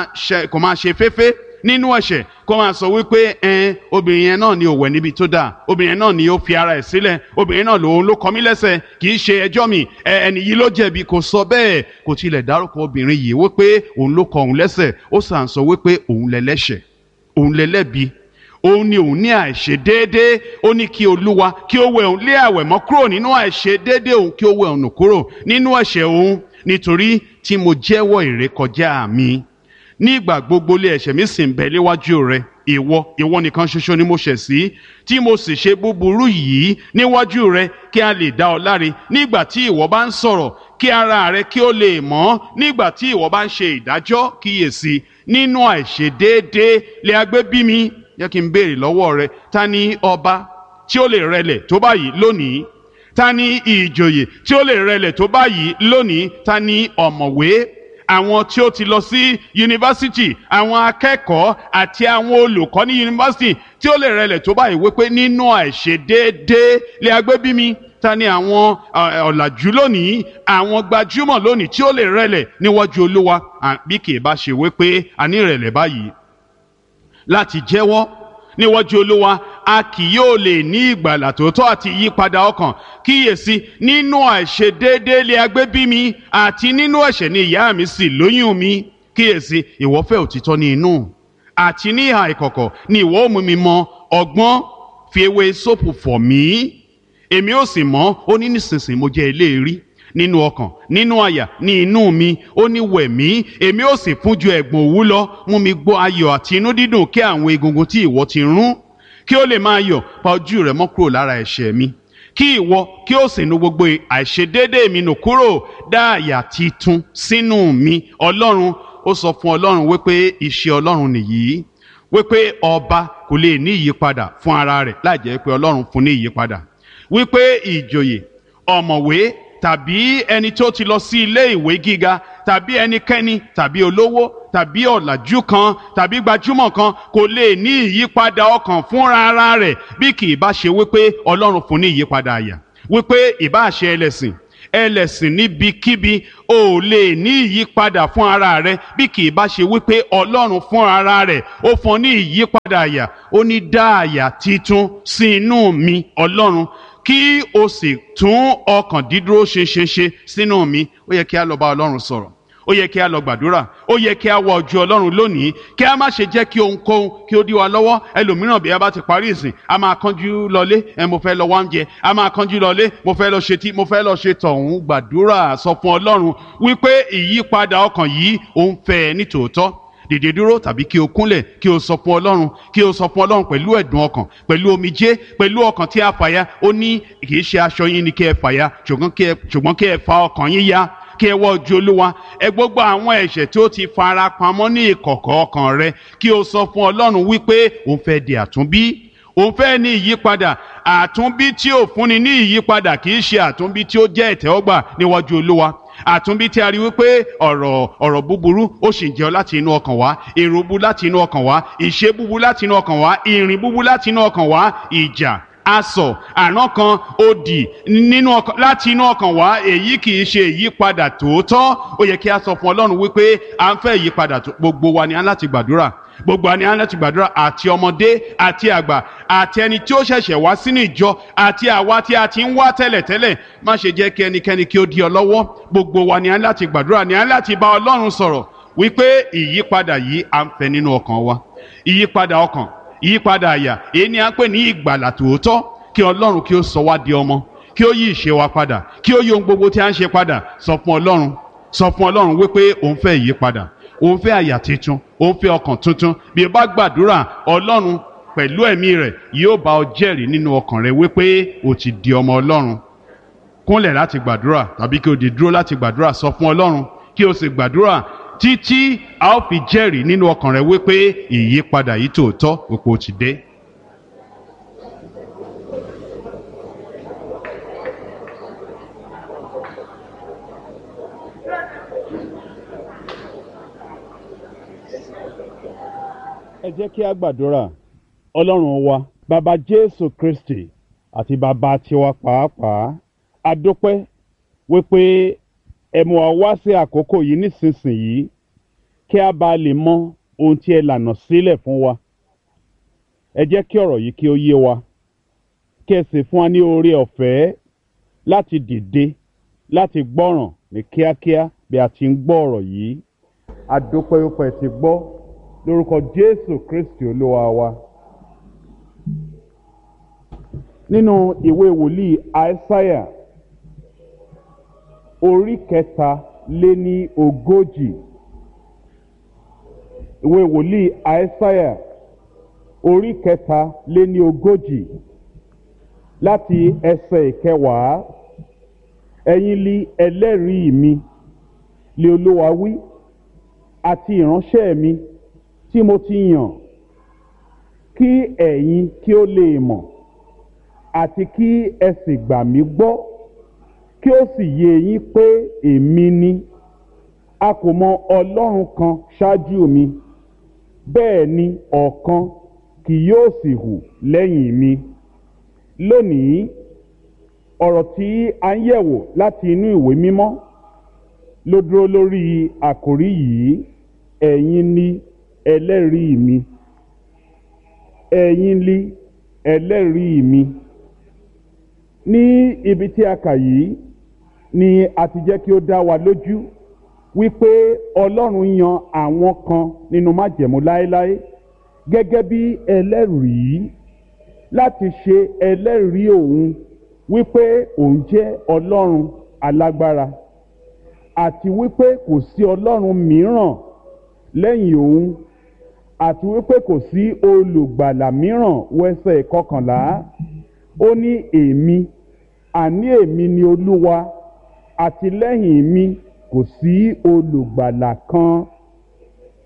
máa ṣe féfé nínú ẹ̀ṣẹ̀, kó máa sọ wípé obìnrin yẹn náà ni ò wẹ̀ níbi tó dáa, obìnrin yẹn náà ni ó fi ara ẹ̀ sílẹ̀, obìnrin náà lòun ló kọ mí lẹ́sẹ̀, kì í ṣe ẹjọ́ mi, ẹni yìí ló jẹ̀bi. Kò sọ bẹ́ẹ̀. Kò tilẹ̀ dárúkọ obìnrin yìí wípé òun ló kọ òun lẹ́sẹ̀. Ó sàn sọ wípé òun lẹ́lẹ́ṣẹ̀, òun lẹ́lẹ́bi, òun ni òun ní àìṣedéédé. Ó ní kí Olúwa kí ó wẹ̀ òun lé àwẹ̀ mọ́ kúrò nínú àìṣedéédé òun, kí ó wẹ̀ òun nù kúrò nínú ẹ̀ṣẹ̀ òun. Nítorí tí mo jẹ́wọ́ ìrékọjá mi, nígbà gbogbo lé ẹ̀ṣẹ̀ mi sì ń bẹ léwájú rẹ. Ìwọ nìkan ṣoṣo ni mo ṣẹ̀ sí, tí mo sì ṣe búburú yìí níwájú rẹ, kí a lè dá ọ láre nígbà tí ìwọ bá ń sọ̀rọ̀, kí ara rẹ kí ó lè mọ́ nígbà tí ìwọ bá ń ṣe ìdájọ́. Kíyèsí, nínú àìṣedéédé lè a gbé bí mi. Jẹ́ kí n béèrè lọ́wọ́ rẹ, ta ni ọba tí ó lè rẹlẹ̀ tó báyìí lónìí? Ta ni ìjòyè tí ó lè rẹlẹ̀ tó báyìí lónìí? Ta ni ọ̀mọ̀wé, àwọn tí ó ti lọ sí yunifásitì, àwọn akẹ́kọ̀ọ́ àti àwọn olùkọ́ ní yunifásitì tí ó lè rẹlẹ̀ tó báyìí wípé nínú àìṣedéédé lè a gbé bí mi? Ta ni àwọn ọ̀làjú lónìí, àwọn gbajúmọ̀ lónìí tí ó lè rẹlẹ̀ níwájú Olúwa? Bí kì í bá ṣe wípé a ní ìrẹ̀lẹ̀ báyìí láti jẹ́wọ́ níwájú Olúwa, a kì yóò lè ní ìgbàlà tòótọ́ àti ìyípadà ọkàn. Kíyèsí, nínú àìṣedéédé lè a gbé bí mi, àti nínú ẹ̀ṣẹ̀ ni ìyá mi sì lóyún mi. Kíyèsí, ìwọ fẹ́ òtítọ́ ní inú, àti ní ìhà ìkọ̀kọ̀ ni ìwọ ó mú mi mọ ọgbọ́n. Fi ewé sóòpù fọ̀ mí, èmi ó sì mọ́. Ó ní nísinsìnyí mo jẹ́ eléèrí nínú ọkàn, nínú àyà, ní inú mi. Ó ní wẹ̀ mí, èmi ó sì fún ju ẹ̀gbọ̀n òwú lọ. Mú mi gbọ́ ayọ̀ àti inú dídùn, kí àwọn egungun tí ìwọ ti rún kí ó lè máa yọ̀. Pa ojú rẹ mọ́ kúrò lára ẹ̀ṣẹ̀ mi, kí ìwọ kí ó sì nu gbogbo àìṣedéédé mi nù kúrò. Dá àyà titun sínú mi. Ọlọ́run, ó sọ fún Ọlọ́run wípé iṣẹ́ Ọlọ́run nìyí, wípé ọba kò lè ní ìyípadà fún ara rẹ̀ láì jẹ́ pé Ọlọ́run fún ní ìyípadà. wípé ìjòyè, ọ̀mọ̀wé tàbí ẹni tó ti lọ sí ilé ìwé gíga tàbí ẹnikẹ́ni tàbí olówó tàbí ọ̀làjú kan tàbí gbajúmọ̀ kan kò lè ní ìyípadà ọkàn fúnra ara rẹ̀ bí kì í bá ṣe wípé Ọlọ́run fún ní ìyípadà àyà, wípé ìbá ṣe ẹlẹ́sìn níbikíbi ò lè ní ìyípadà fún ara rẹ bí kì í bá ṣe wípé Ọlọ́run fún ara rẹ̀ ó fún ní ìyípadà àyà. Ó ní dá àyà titun sí inú mi Ọlọ́run, kí o sì tún ọkàn dídúró ṣinṣin sínú mi. Ó yẹ kí a lọ bá Ọlọ́run sọ̀rọ̀, ó yẹ kí a lọ gbàdúrà, ó yẹ kí a wá ojú Ọlọ́run lónìí, kí a má ṣe jẹ́ kí ohunkóhun kí ó dí wa lọ́wọ́. Ẹlòmíràn bí a bá ti parí ìsìn a máa kánjú lọlé, mo fẹ́ lọ wá oúnjẹ, a máa kánjú lọlé, mo fẹ́ lọ ṣe tí, mo fẹ́ lọ ṣe tọ̀hún. Gbàdúrà, sọ fún Ọlọ́run wípé ìyípadà ọkàn yìí ó ń fẹ́ ní tòótọ́. Dìde dúró tàbí kí o kúnlẹ̀ kí o sọ fún Ọlọ́run, kí o sọ fún Ọlọ́run pẹ̀lú ẹ̀dùn ọkàn, pẹ̀lú omijé, pẹ̀lú ọkàn tí a fàya. Ó ní kì í ṣe aṣọ yín ni kí ẹ fàya, ṣùgbọ́n kí ẹ fa ọkàn yín ya, kí ẹ wá ojú Olúwa. Ẹ gbogbo àwọn ẹ̀ṣẹ̀ tí ó ti fara pamọ́ ní ìkọ̀kọ̀ ọkàn rẹ, kí o sọ fún Ọlọ́run wípé òun fẹ́ di àtúnbí, òun fẹ́ ní ìyípadà. Àtúnbí tí ò fúnni ní ìyípadà kì í ṣe àtúnbí tí ó jẹ́ ìtẹ́wọ́gbà níwájú Olúwa. Àtúnbí tí a rí wípé ọ̀rọ̀ búburú ó sì ń jẹ́ láti inú ọkàn wá, èrò búburú láti inú ọkàn wá, ìṣe búburú láti inú ọkàn wá, ìrìn búburú láti inú ọkàn wá, ìjà, asọ̀, àrán kan, òdì láti inú ọkàn wá. Èyí kì í ṣe ìyípadà tòótọ́. Ó yẹ kí a sọ fún Ọlọ́run wípé à ń fẹ́ ìyípadà. Gbogbo wa ni a ń láti gbàdúrà, gbogbo wa ni a ń láti gbàdúrà, àti ọmọdé àti àgbà àti ẹni tí ó ṣẹ̀ṣẹ̀ wá sínú ìjọ àti àwa tí a ti ń wá tẹ́lẹ̀tẹ́lẹ̀. Má ṣe jẹ́ kí ẹnikẹ́ni kí ó dí ọ lọ́wọ́. Gbogbo wa ni a ń láti gbàdúrà, ni a ń láti bá Ọlọ́run sọ̀rọ̀ wípé ìyípadà yìí à ń fẹ́ nínú ọkàn wa. Ìyípadà ọkàn, ìyípadà àyà, èyí ni a ń pè ní ìgbàlà tòótọ́. Kí Ọlọ́run kí ó sọ wá di ọmọ, kí ó yí ìṣe wa padà, kí ó yí ohun gbogbo tí a ń ṣe padà. Sọ fún Ọlọ́run wípé òun fẹ́ ìyípadà, òun fẹ́ àyà tuntun, òun fẹ́ ọkàn tuntun. Bí o bá gbàdúrà, Ọlọ́run pẹ̀lú ẹ̀mí rẹ̀ yóò bá ọ jẹ́rìí nínú ọkàn rẹ wípé o ti di ọmọ Ọlọ́run. Kúnlẹ̀ láti gbàdúrà tàbí kí o dìde dúró láti gbàdúrà. Sọ fún Ọlọ́run kí o sì gbàdúrà títí a ó fi jẹ́rìí nínú ọkàn rẹ wípé ìyípadà yìí tòótọ́ òpó ti dé. Ẹ jẹ́ kí a gbàdúrà. Ọlọ́run wa, bàbá Jésù Kristi àti bàbá tiwa pàápàá, a dúpẹ́ wípé ẹ mú wa wá sí àkókò yìí nísinsìnyí kí a bá lè mọ ohun tí ẹ lànà sílẹ̀ fún wa. Ẹ jẹ́ kí ọ̀rọ̀ yìí kí ó yé wa, kí ẹ sì fún wa ní oore ọ̀fẹ́ láti dìde láti gbọ́ràn ní kíákíá bí a ti ń gbọ́ ọ̀rọ̀ yìí. A dúpẹ́ wípé ẹ ti gbọ́, lórúkọ Jésù Kristi Olúwa wa. Nínú ìwé wòlíì Aísáyà orí 43, ìwé wòlíì Aísáyà orí 43 láti ẹsẹ̀ 10. Ẹ̀yin li ẹlẹ́rìí mi, lé Olúwa wí, àti ìránṣẹ́ mi tí mo ti yàn, kí ẹ̀yin kí ó lè mọ̀ àti kí ẹ sì gbà mí gbọ́, kí ó sì yé yín pé èmi ni. A kò mọ Ọlọ́run kan ṣáájú mi, bẹ́ẹ̀ ni ọ̀kan kì yóò sì hù lẹ́yìn mi. Lónìí, ọ̀rọ̀ tí a ń yẹ̀wò láti inú ìwé mímọ́ ló dúró lórí àkòrí yìí: ẹ̀yin ni ẹlẹ́rìí mi. Ẹ̀yin ni ẹlẹ́rìí mi. Ní ibi tí a kà yìí ni a ti jẹ́ kí ó dá wa lójú wípé Ọlọ́run yan àwọn kan nínú májẹ̀mú láéláé gẹ́gẹ́ bí ẹlẹ́rìí láti ṣe ẹlẹ́rìí òun wípé òun jẹ́ Ọlọ́run alágbára, àti wípé kò sí Ọlọ́run mìíràn lẹ́yìn òun, àti wípé kò sí olùgbàlà mìíràn. Wẹ́sẹ̀ 11, ó ní èmi, àní èmi ni Olúwa, àti lẹ́yìn mi kò sí olùgbàlà kan.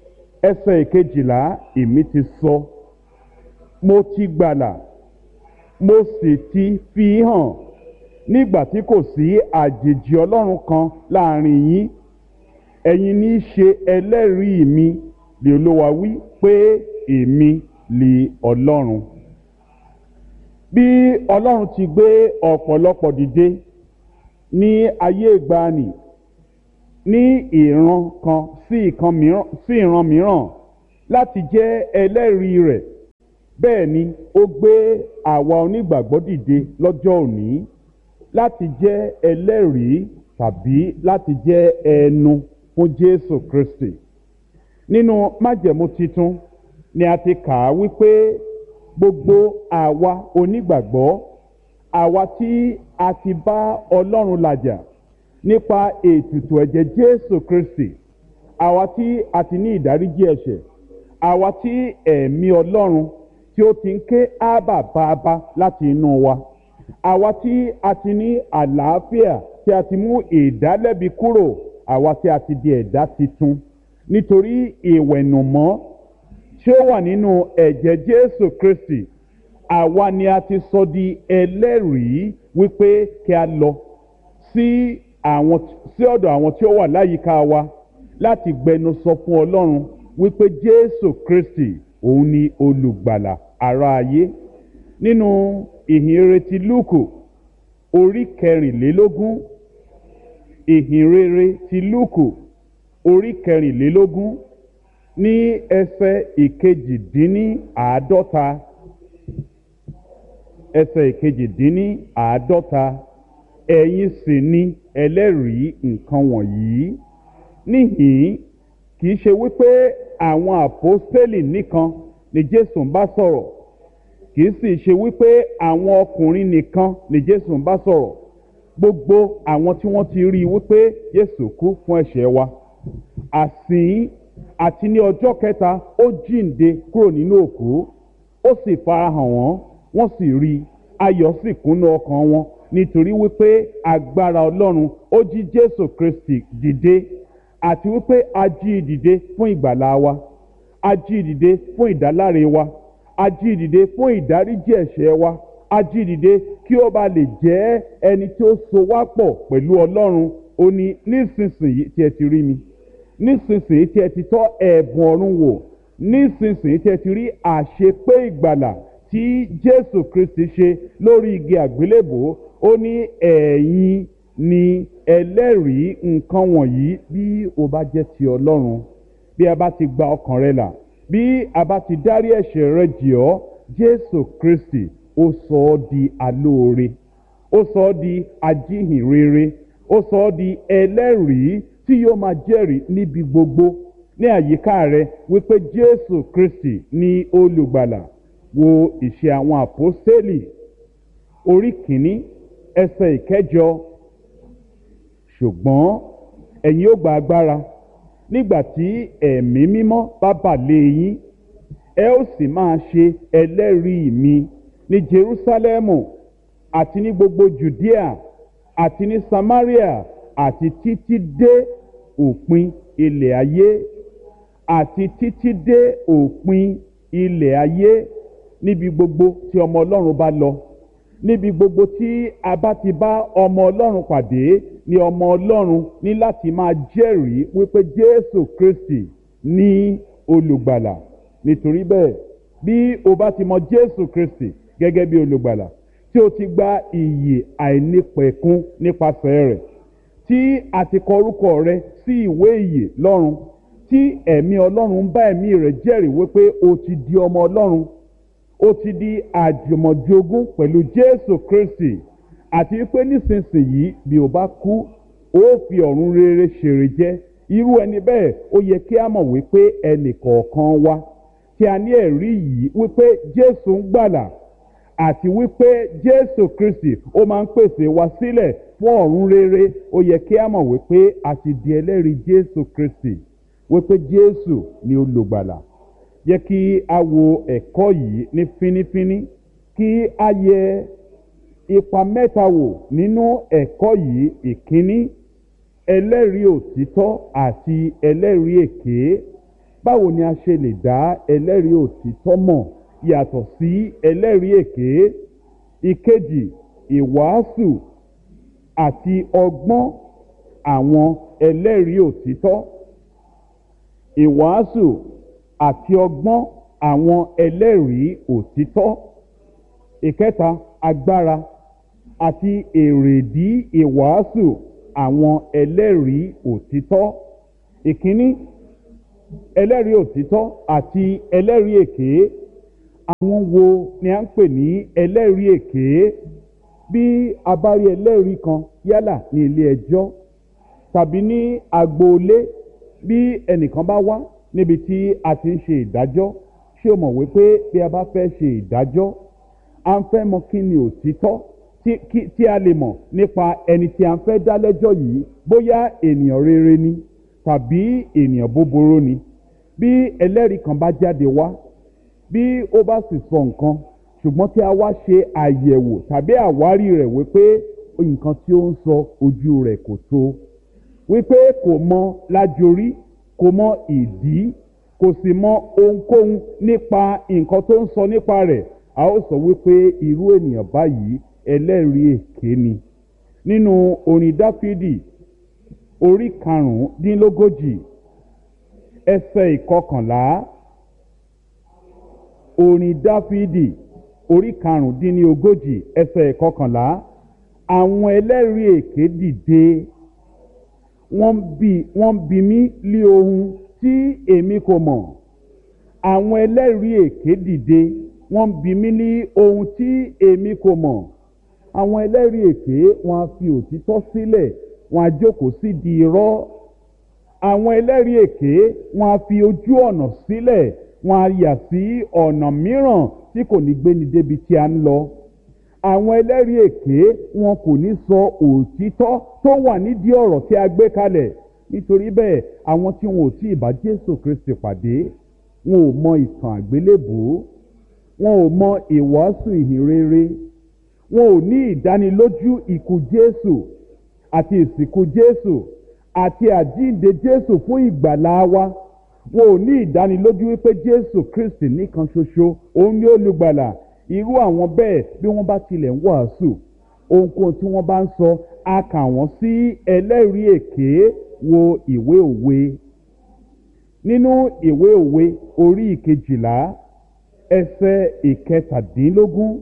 Ẹsẹ̀ 12, èmi ti sọ, mo ti gbàlà, mo sì ti fi hàn nígbà tí kò sí àjèjì ọlọ́run kan láàrin yín. Ẹ̀yin ní í ṣe ẹlẹ́rìí mi lè Olúwa wí pé èmi lè Ọlọ́run. Bí Ọlọ́run ti gbé ọ̀pọ̀lọpọ̀ dìde ní ayé ìgbàanì ní ìran kan sí ìran mìíràn láti jẹ́ ẹlẹ́rìí rẹ̀, bẹ́ẹ̀ ni ó gbé àwa onígbàgbọ́ dìde lọ́jọ́ òní láti jẹ́ ẹlẹ́rìí tàbí láti jẹ́ ẹnu fún Jésù Kristi. Nínú májẹ̀mú titun ni a ti kà á wípé gbogbo àwa onígbàgbọ́, àwa tí a ti bá Ọlọ́run làjà nípa ètùtù ẹ̀jẹ̀ Jésù Kristi, àwa tí a ti ní ìdáríjì ẹ̀ṣẹ̀, àwa tí ẹ̀mí Ọlọ́run tí ó ti ń ké ábà bàbá láti inú wa, àwa tí a ti ní àlàáfíà, tí a ti mú ìdálẹ́bi kúrò, àwa tí a ti di ẹ̀dá titun nítorí ìwẹ̀nùmọ́ tí ó wà nínú ẹ̀jẹ̀ Jésù Kristi. Àwa ni a ti sọ di ẹlẹ́rìí wípé kí a lọ sí ọ̀dọ̀ àwọn tí ó wà láyìíká wa láti gbẹnusọ fún Ọlọ́run wípé Jésù Kristi òun ni olùgbàlà ará ayé. Nínú ìhìnrere ti Lúùkù orí kẹrìnlélógún, ìhìnrere ti Lúùkù orí kẹrìnlélógún ní ẹsẹ̀ ìkejìdínníàádọ́ta, ẹsẹ̀ ìkejìdínníàádọ́ta, ẹ̀yin sì ni ẹlẹ́rìí nǹkan wọ̀nyí. Níhìn-ín kì í ṣe wípé àwọn àpọ́stélì nìkan ni Jésù ń bá sọ̀rọ̀, kì í sì ṣe wípé àwọn ọkùnrin nìkan ni Jésù ń bá sọ̀rọ̀. Gbogbo àwọn tí wọ́n ti rí i wípé Jésù kú fún ẹ̀ṣẹ̀ wa, àsìn àti ní ọjọ́ kẹta ó jíǹde kúrò nínú òkú, ó sì farahàn wọ́n sì rí i, ayọ̀ sì kúnnú ọkàn wọn nítorí wípé agbára Ọlọ́run ó jí Jésù Kristi dìde, àti wípé a jí i dìde fún ìgbàlà wa, a jí i dìde fún ìdáláre wa, a jí i dìde fún ìdáríjì ẹ̀ṣẹ̀ wa, a jí i dìde kí ó bá lè jẹ́ ẹni tí ó so wá pọ̀ pẹ̀lú Ọlọ́run. Ó ní nísinsìnyí tí ẹ ti rí mi, nísinsìnyí tí ẹ ti tọ́ ẹ̀bùn ọ̀run wò, nísinsìnyí tí ẹ ti rí àṣepé ìgbàlà tí Jésù Kristi ṣe lórí igi àgbélébò, ó ní ẹ̀yin ni ẹlẹ́rìí nǹkan wọ̀nyí bí o bá jẹ́ ti Ọlọ́run, bí a bá ti gba ọkàn rẹ là, bí a bá ti dárí ẹ̀ṣẹ̀ rẹ jì ọ́, Jésù Kristi ó sọ ọ́ di alóore, ó sọ ọ́ di ajíhìnrere, ó sọ ọ́ di ẹlẹ́rìí tí yóò máa jẹ́rìí níbi gbogbo ní àyíká rẹ wípé Jésù Kristi ni olùgbàlà. Wo ìṣe àwọn àpọ́stélì orí kìíní ẹsẹ̀ ìkẹjọ. Ṣùgbọ́n ẹ̀yin ó gba agbára nígbà tí ẹ̀mí mímọ́ bá bà lé yín, ẹ ó sì máa ṣe ẹlẹ́rìí mi ní Jerúsálẹ́mù àti ní gbogbo Jùdíà àti ní Samaria àti títí dé òpin ilẹ̀ ayé, àti títí dé òpin ilẹ̀ ayé. Níbi gbogbo tí ọmọ Ọlọ́run bá lọ, níbi gbogbo tí a bá ti bá ọmọ Ọlọ́run pàdé, ni ọmọ Ọlọ́run ní láti máa jẹ́rìí wípé Jésù Kristi ní olùgbàlà. Nítorí bẹ́ẹ̀, bí o bá ti mọ Jésù Kristi gẹ́gẹ́ bí olùgbàlà, tí o ti gba ìyè àìnípẹ̀kun nípasẹ̀ rẹ̀, tí a ti kọ orúkọ rẹ sí ìwé ìyè lọ́run, tí ẹ̀mí Ọlọ́run ń bá ẹ̀mí rẹ̀ jẹ́rìí wípé o ti di ọmọ Ọlọ́run, ó ti di àjùmọ̀jogún pẹ̀lú Jésù Kristi, àti wípé nísinsìnyí bí o bá kú, ó fi ọ̀run rere ṣèrè jẹ. Irú ẹni bẹ́ẹ̀ ó yẹ kí a mọ̀ wípé ẹnì kọ̀ọ̀kan wa tí a ní ẹ̀rí yìí wípé Jésù ń gbàlà, àti wípé Jésù Kristi ó máa ń pèsè wa sílẹ̀ fún ọ̀run rere. Ó yẹ kí a mọ̀ wípé a ti di ẹlẹ́rìí Jésù Kristi, wípé Jésù ni olùgbàlà. Jẹ́ kí a wo ẹ̀kọ́ yìí ní fínífíní, kí a yẹ ipa mẹ́ta wò nínú ẹ̀kọ́ yìí. Ìkíní, ẹlẹ́rìí òtítọ́ àti ẹlẹ́rìí èké. Báwo ni a ṣe lè dá ẹlẹ́rìí òtítọ́ mọ̀ yàtọ̀ sí ẹlẹ́rìí èké? ìkejì ìwàásù àti ọgbọ́n àwọn ẹlẹ́rìí òtítọ́. Ìwàásù àti ọgbọ́n àwọn ẹlẹ́rìí òtítọ́. Ìkẹta agbára àti èrèdí ìwàásù àwọn ẹlẹ́rìí òtítọ́. Ìkíní ẹlẹ́rìí òtítọ́ àti ẹlẹ́rìí èké. Àwọn wo ni a ń pè ní ẹlẹ́rìí èké? Bí a bá rí ẹlẹ́rìí kan yálà ní ilé ẹjọ́ tàbí ní agboolé, bí ẹnìkan bá wá níbi tí a ti ń ṣe ìdájọ́, ṣé o mọ̀ wípé bí a bá fẹ́ ṣe ìdájọ́, a ń fẹ́ mọ̀ kí ni òtítọ́ tí a lè mọ̀ nípa ẹni tí a ń fẹ́ dá lẹ́jọ́ yìí, bóyá ènìyàn rere ni tàbí ènìyàn búburú ni. Bí ẹlẹ́rìí kan bá jáde wá, bí ó bá sì sọ nǹkan, ṣùgbọ́n tí a wá ṣe àyẹ̀wò tàbí àwárí rẹ̀ wípé nǹkan tí ó ń sọ ojú rẹ̀ kò tó, wípé kò mọ lájorí, kò mọ ìdí, kò sì mọ ohunkóhun nípa nǹkan tó ń sọ nípa rẹ̀, a ó sọ wípé irú ènìyàn báyìí ẹlẹ́rìí èké ni. Nínú orin Dáfídì orí 45 ẹsẹ̀ 11, orin Dáfídì orí 45 ẹsẹ̀ 11, àwọn ẹlẹ́rìí èké dìde, wọ́n bi mí lé ohun tí èmi kò mọ̀. Àwọn ẹlẹ́rìí èké dìde, wọ́n bi mí ní ohun tí èmi kò mọ̀. Àwọn ẹlẹ́rìí èké wọ́n á fi òtítọ́ sílẹ̀, wọ́n á jókòó sí di irọ́. Àwọn ẹlẹ́rìí èké wọ́n á fi ojú ọ̀nà sílẹ̀, wọ́n á yà sí ọ̀nà mìíràn tí kò ní gbéni débi tí a ń lọ. Àwọn ẹlẹ́rìí èké wọn kò ní sọ òtítọ́ tó wà nídìí ọ̀rọ̀ tí a gbé kalẹ̀. Nítorí bẹ́ẹ̀, àwọn tí wọn ò tí ì bá Jésù Kristi pàdé, wọn ò mọ ìtàn àgbélébùú, wọn ò mọ ìwàásù ìhìnrere, wọn ò ní ìdánilójú ikú Jésù àti ìsìnkú Jésù àti àjíǹde Jésù fún ìgbàlá wa. Wọn ò ní ìdánilójú wípé Jésù Kristi nìkan ṣoṣo òun ni olùgbàlà. Irú àwọn bẹ́ẹ̀ bí wọ́n bá tilẹ̀ ń wàásù, ohunkóhun tí wọ́n bá ń sọ, a kà wọ́n sí ẹlẹ́rìí èké. Wo ìwé òwe. Nínú ìwé òwe orí 12 ẹsẹ̀ 17,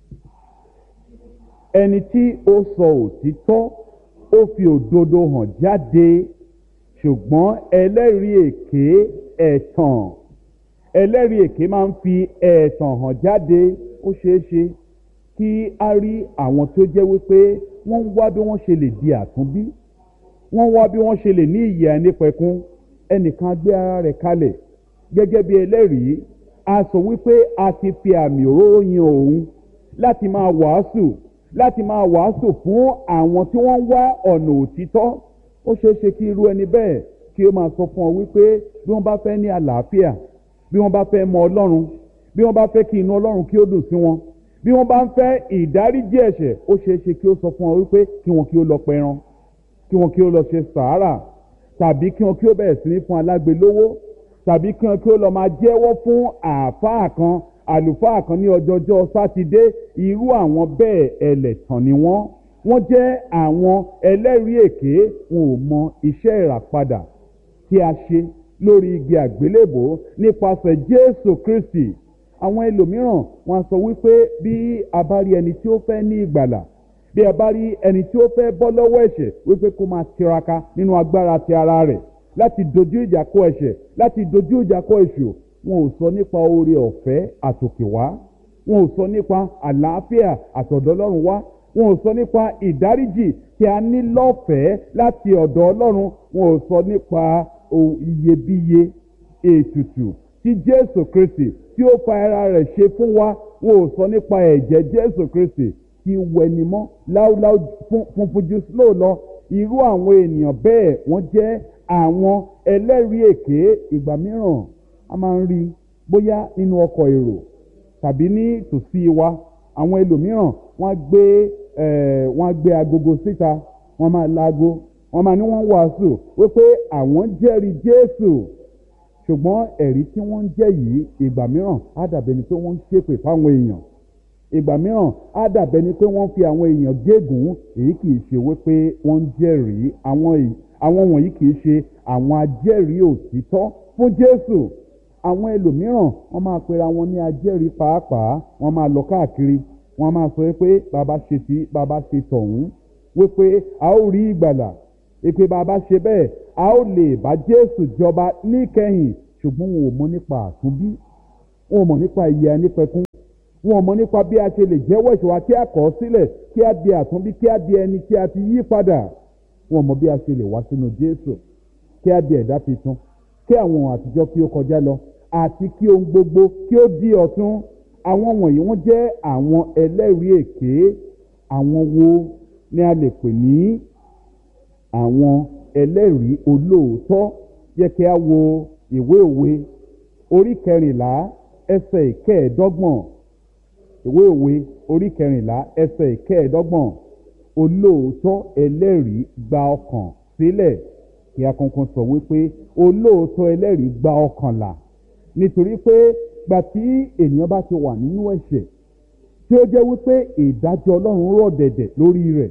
ẹni tí ó sọ òtítọ́ ó fi òdodo hàn jáde, ṣùgbọ́n ẹlẹ́rìí èké ẹ̀tàn. Ẹlẹ́rìí èké máa ń fi ẹ̀tàn hàn jáde. Ó ṣeé ṣe kí a rí àwọn tó jẹ́ wípé wọ́n ń wá bí wọ́n ṣe lè di àtúnbí, wọ́n wá bí wọ́n ṣe lè ní ìyè àìnípẹ̀kun. Ẹnìkan gbé ara rẹ̀ kalẹ̀ gẹ́gẹ́ bí ẹlẹ́rìí, a sọ wípé a ti fi àmì òróró yan òun láti máa wàásù fún àwọn tí wọ́n ń wá ọ̀nà òtítọ́. Ó ṣeé ṣe kí irú ẹni bẹ́ẹ̀ kí ó máa sọ fún ọ wípé bí wọ́n bá fẹ́ ní àlàáfíà, bí wọ́n bá fẹ́ mọ Ọlọ́run, bí wọ́n bá fẹ́ kí inú Ọlọ́run kí ó dùn sí wọn, bí wọ́n bá ń fẹ́ ìdáríjì ẹ̀ṣẹ̀, ó ṣeé ṣe kí ó sọ fún ọ wípé kí wọn kí ó lọ pẹran, kí wọn kí ó lọ ṣe sàárà, tàbí kí wọn kí ó bẹ̀rẹ̀ sí ní fún alágbe lówó, tàbí kí wọn kí ó lọ máa jẹ́wọ́ fún àlùfáà kan ní ọjọ́jọ́ sátidé. Irú àwọn bẹ́ẹ̀ ẹlẹ́tàn ni wọ́n jẹ́ àwọn ẹlẹ́rìí èké. Wọn ò mọ iṣẹ́ ìràpadà tí a ṣe lórí igi àgbélébò nípasẹ̀ Jésù Kristi. Àwọn ẹlòmíràn wọn sọ wípé bí a bá rí ẹni tí ó fẹ́ ní ìgbàlà, bí a bá rí ẹni tí ó fẹ́ bọ́ lọ́wọ́ ẹ̀ṣẹ̀, wípé kó máa tiraka nínú agbára ti ara rẹ̀ láti dojú ìjà kọ ẹ̀ṣẹ̀, láti dojú ìjà kọ èṣù. Wọn ò sọ nípa oore ọ̀fẹ́ àtòkè wá, wọn ò sọ nípa àlàáfíà àtọ̀dọ̀ Ọlọ́run wá, wọn ò sọ nípa ìdáríjì tí a ní lọ́fẹ̀ẹ́ láti ọ̀dọ̀ Ọlọ́run, wọn ò sọ nípa iyebíye ètùtù tí Jésù Kristi tí ó fa ara rẹ̀ ṣe fún wa, wọn ò sọ nípa ẹ̀jẹ̀ Jésù Kristi tí wẹnimọ́ láúláú funfun jù snow lọ. Irú àwọn ènìyàn bẹ́ẹ̀ wọ́n jẹ́ àwọn ẹlẹ́rìí èké. Ìgbà mìíràn a máa ń rí bóyá nínú ọkọ̀ èrò tàbí ní tòsí wa, àwọn ẹlòmíràn wọ́n á gbé agogo síta, wọ́n máa láago, wọ́n máa ní wọ́n wàásù wípé àwọn jẹ́rìí Jésù, ṣùgbọ́n ẹ̀rí tí wọ́n ń jẹ́ yìí ìgbà mìíràn á dàbí ẹni tó wọ́n ń ṣépè fáwọn èèyàn. ìgbà mìíràn á dàbẹ́ ni pé wọ́n fi àwọn èèyàn gégùn, èyí kì í ṣe wípé wọ́n ń jẹ́rìí. Àwọn wọ̀nyí kì í ṣe àwọn ajẹ́rìí òtítọ́ fún Jésù. Àwọn ẹlòmíràn wọ́n máa pera wọn ní ajẹ́rìí pàápàá, wọ́n máa lọ káàkiri, wọ́n máa sọ pé bàbá ṣe tí bàbá ṣe tọ̀hún, wípé a ó rí ìgbàlà, èpè bàbá ṣe bẹ́ẹ̀ a ó lè bá Jésù jọba níkẹyìn. ṣùgbọ́n wọn ò mọ̀ nípa àtúnbí, wọn ò mọ̀ nípa ìyè àìnípẹ̀kun, wọn ò mọ̀ nípa bí a ṣe lè jẹ́wọ́ ẹ̀ṣẹ̀ wa kí a kọ̀ ọ́ sílẹ̀, kí a di àtúnbí, kí a di ẹni tí a ti yí padà. Wọn ò mọ̀ bí a ṣe lè wá sínú Jésù, kí a di ẹ̀dá tuntun, kí àwọn ohun àtijọ́ kí ó kọjá lọ, àti kí ohun gbogbo kí ó di ọ̀tun. Àwọn wọ̀nyí wọ́n jẹ́ àwọn ẹlẹ́rìí èké. Àwọn wo ni a lè pè ní àwọn ẹlẹ́rìí olóòótọ́? Jẹ́ kí a wo ìwé òwe orí 14 ẹsẹ̀ ìkẹẹ̀ẹ́dọ́gbọ̀n. Ìwé òwe orí 14 ẹsẹ̀ ìkẹẹ̀ẹ́dọ́gbọ̀n. Olóòótọ́ ẹlẹ́rìí gba ọkàn sílẹ̀. Kí a kankan sọ wípé olóòótọ́ ẹlẹ́rìí gba ọkàn là. Nítorí pé gbà tí ènìyàn bá ti wà nínú ẹ̀ṣẹ̀ tí ó jẹ́ wípé ìdájọ́ Ọlọ́run rọ̀ dẹ̀dẹ̀ lórí rẹ̀,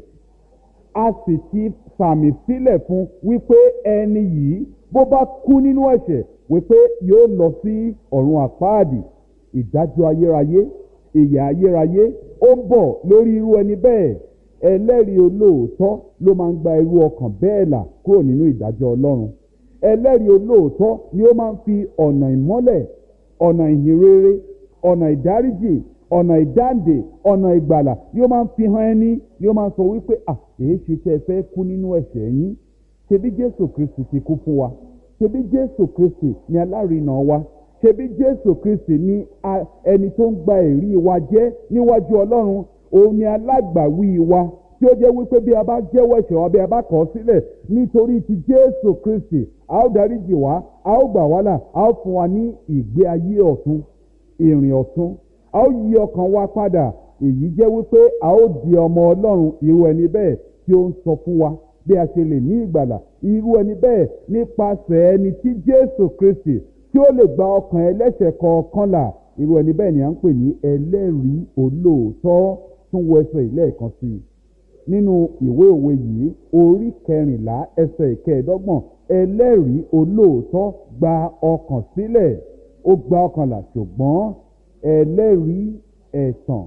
a sì ti sàmì sílẹ̀ fún wípé ẹni yìí bó bá kú nínú ẹ̀ṣẹ̀ wípé yóò lọ sí ọ̀run àpáàdì, ìdájọ́ ayérayé, ìyà ayérayé ó ń bọ̀ lórí irú ẹni bẹ́ẹ̀. Ẹlẹ́rìí olóòótọ́ ló máa ń gba irú ọkàn bẹ́ẹ̀ là kúrò nínú ìdájọ́ Ọlọ́run. Ẹlẹ́rìí olóòótọ́ ni ó máa ń fi ọ̀nà ìmọ́lẹ̀, ọ̀nà ìhìnrere, ọ̀nà ìdáríjì, ọ̀nà ìdáǹdè, ọ̀nà ìgbàlà ni ó máa ń fi hàn ẹni, ni ó máa ń sọ wípé èyí ṣe tẹ́ ẹ fẹ́ kú nínú ẹ̀ṣẹ̀ yín. Ṣebí Jésù Kristi ti kú fún wa, ṣebí Jésù Kristi ni alárinà wa, ṣebí Jésù Kristi ni ẹni tó ń gba ẹ̀rí wa jẹ́ níwájú Ọlọ́run. Òun ni alágbàwí wa, tí ó jẹ́ wípé bí a bá jẹ́wọ́ ẹ̀ṣẹ̀ wa, bí a bá kọ̀ ọ́ sílẹ̀ nítorí ti Jésù Kristi, a ó dáríjì wá, a ó gbà wá là, a ó fún wa ní ìgbé ayé ọ̀tun, ìrìn ọ̀tun, a ó yí ọkàn wa padà. Èyí jẹ́ wípé a ó di ọmọ Ọlọ́run. Irú ẹni bẹ́ẹ̀ tí ó ń sọ fún wa bí a ṣe lè ní ìgbàlà. Irú ẹni bẹ́ẹ̀ nípasẹ̀ ẹni tí Jésù Kristi tí ó lè gba ọkàn ẹlẹ́ṣẹ̀ kọ̀ọ̀kan là. Irú ẹni bẹ́ẹ̀ ni à ń pè ní ẹlẹ́rìí olóòótọ́. Tún wo ẹsẹ̀ ìlẹ́ẹ̀kan sí i nínú ìwé òwe yìí orí 14 ẹsẹ̀ ìkẹẹ̀ẹ́dọ́gbọ̀n. Ẹlẹ́rìí olóòótọ́ gba ọkàn sílẹ̀, ó gba ọkàn là, ṣùgbọ́n ẹlẹ́rìí ẹ̀tàn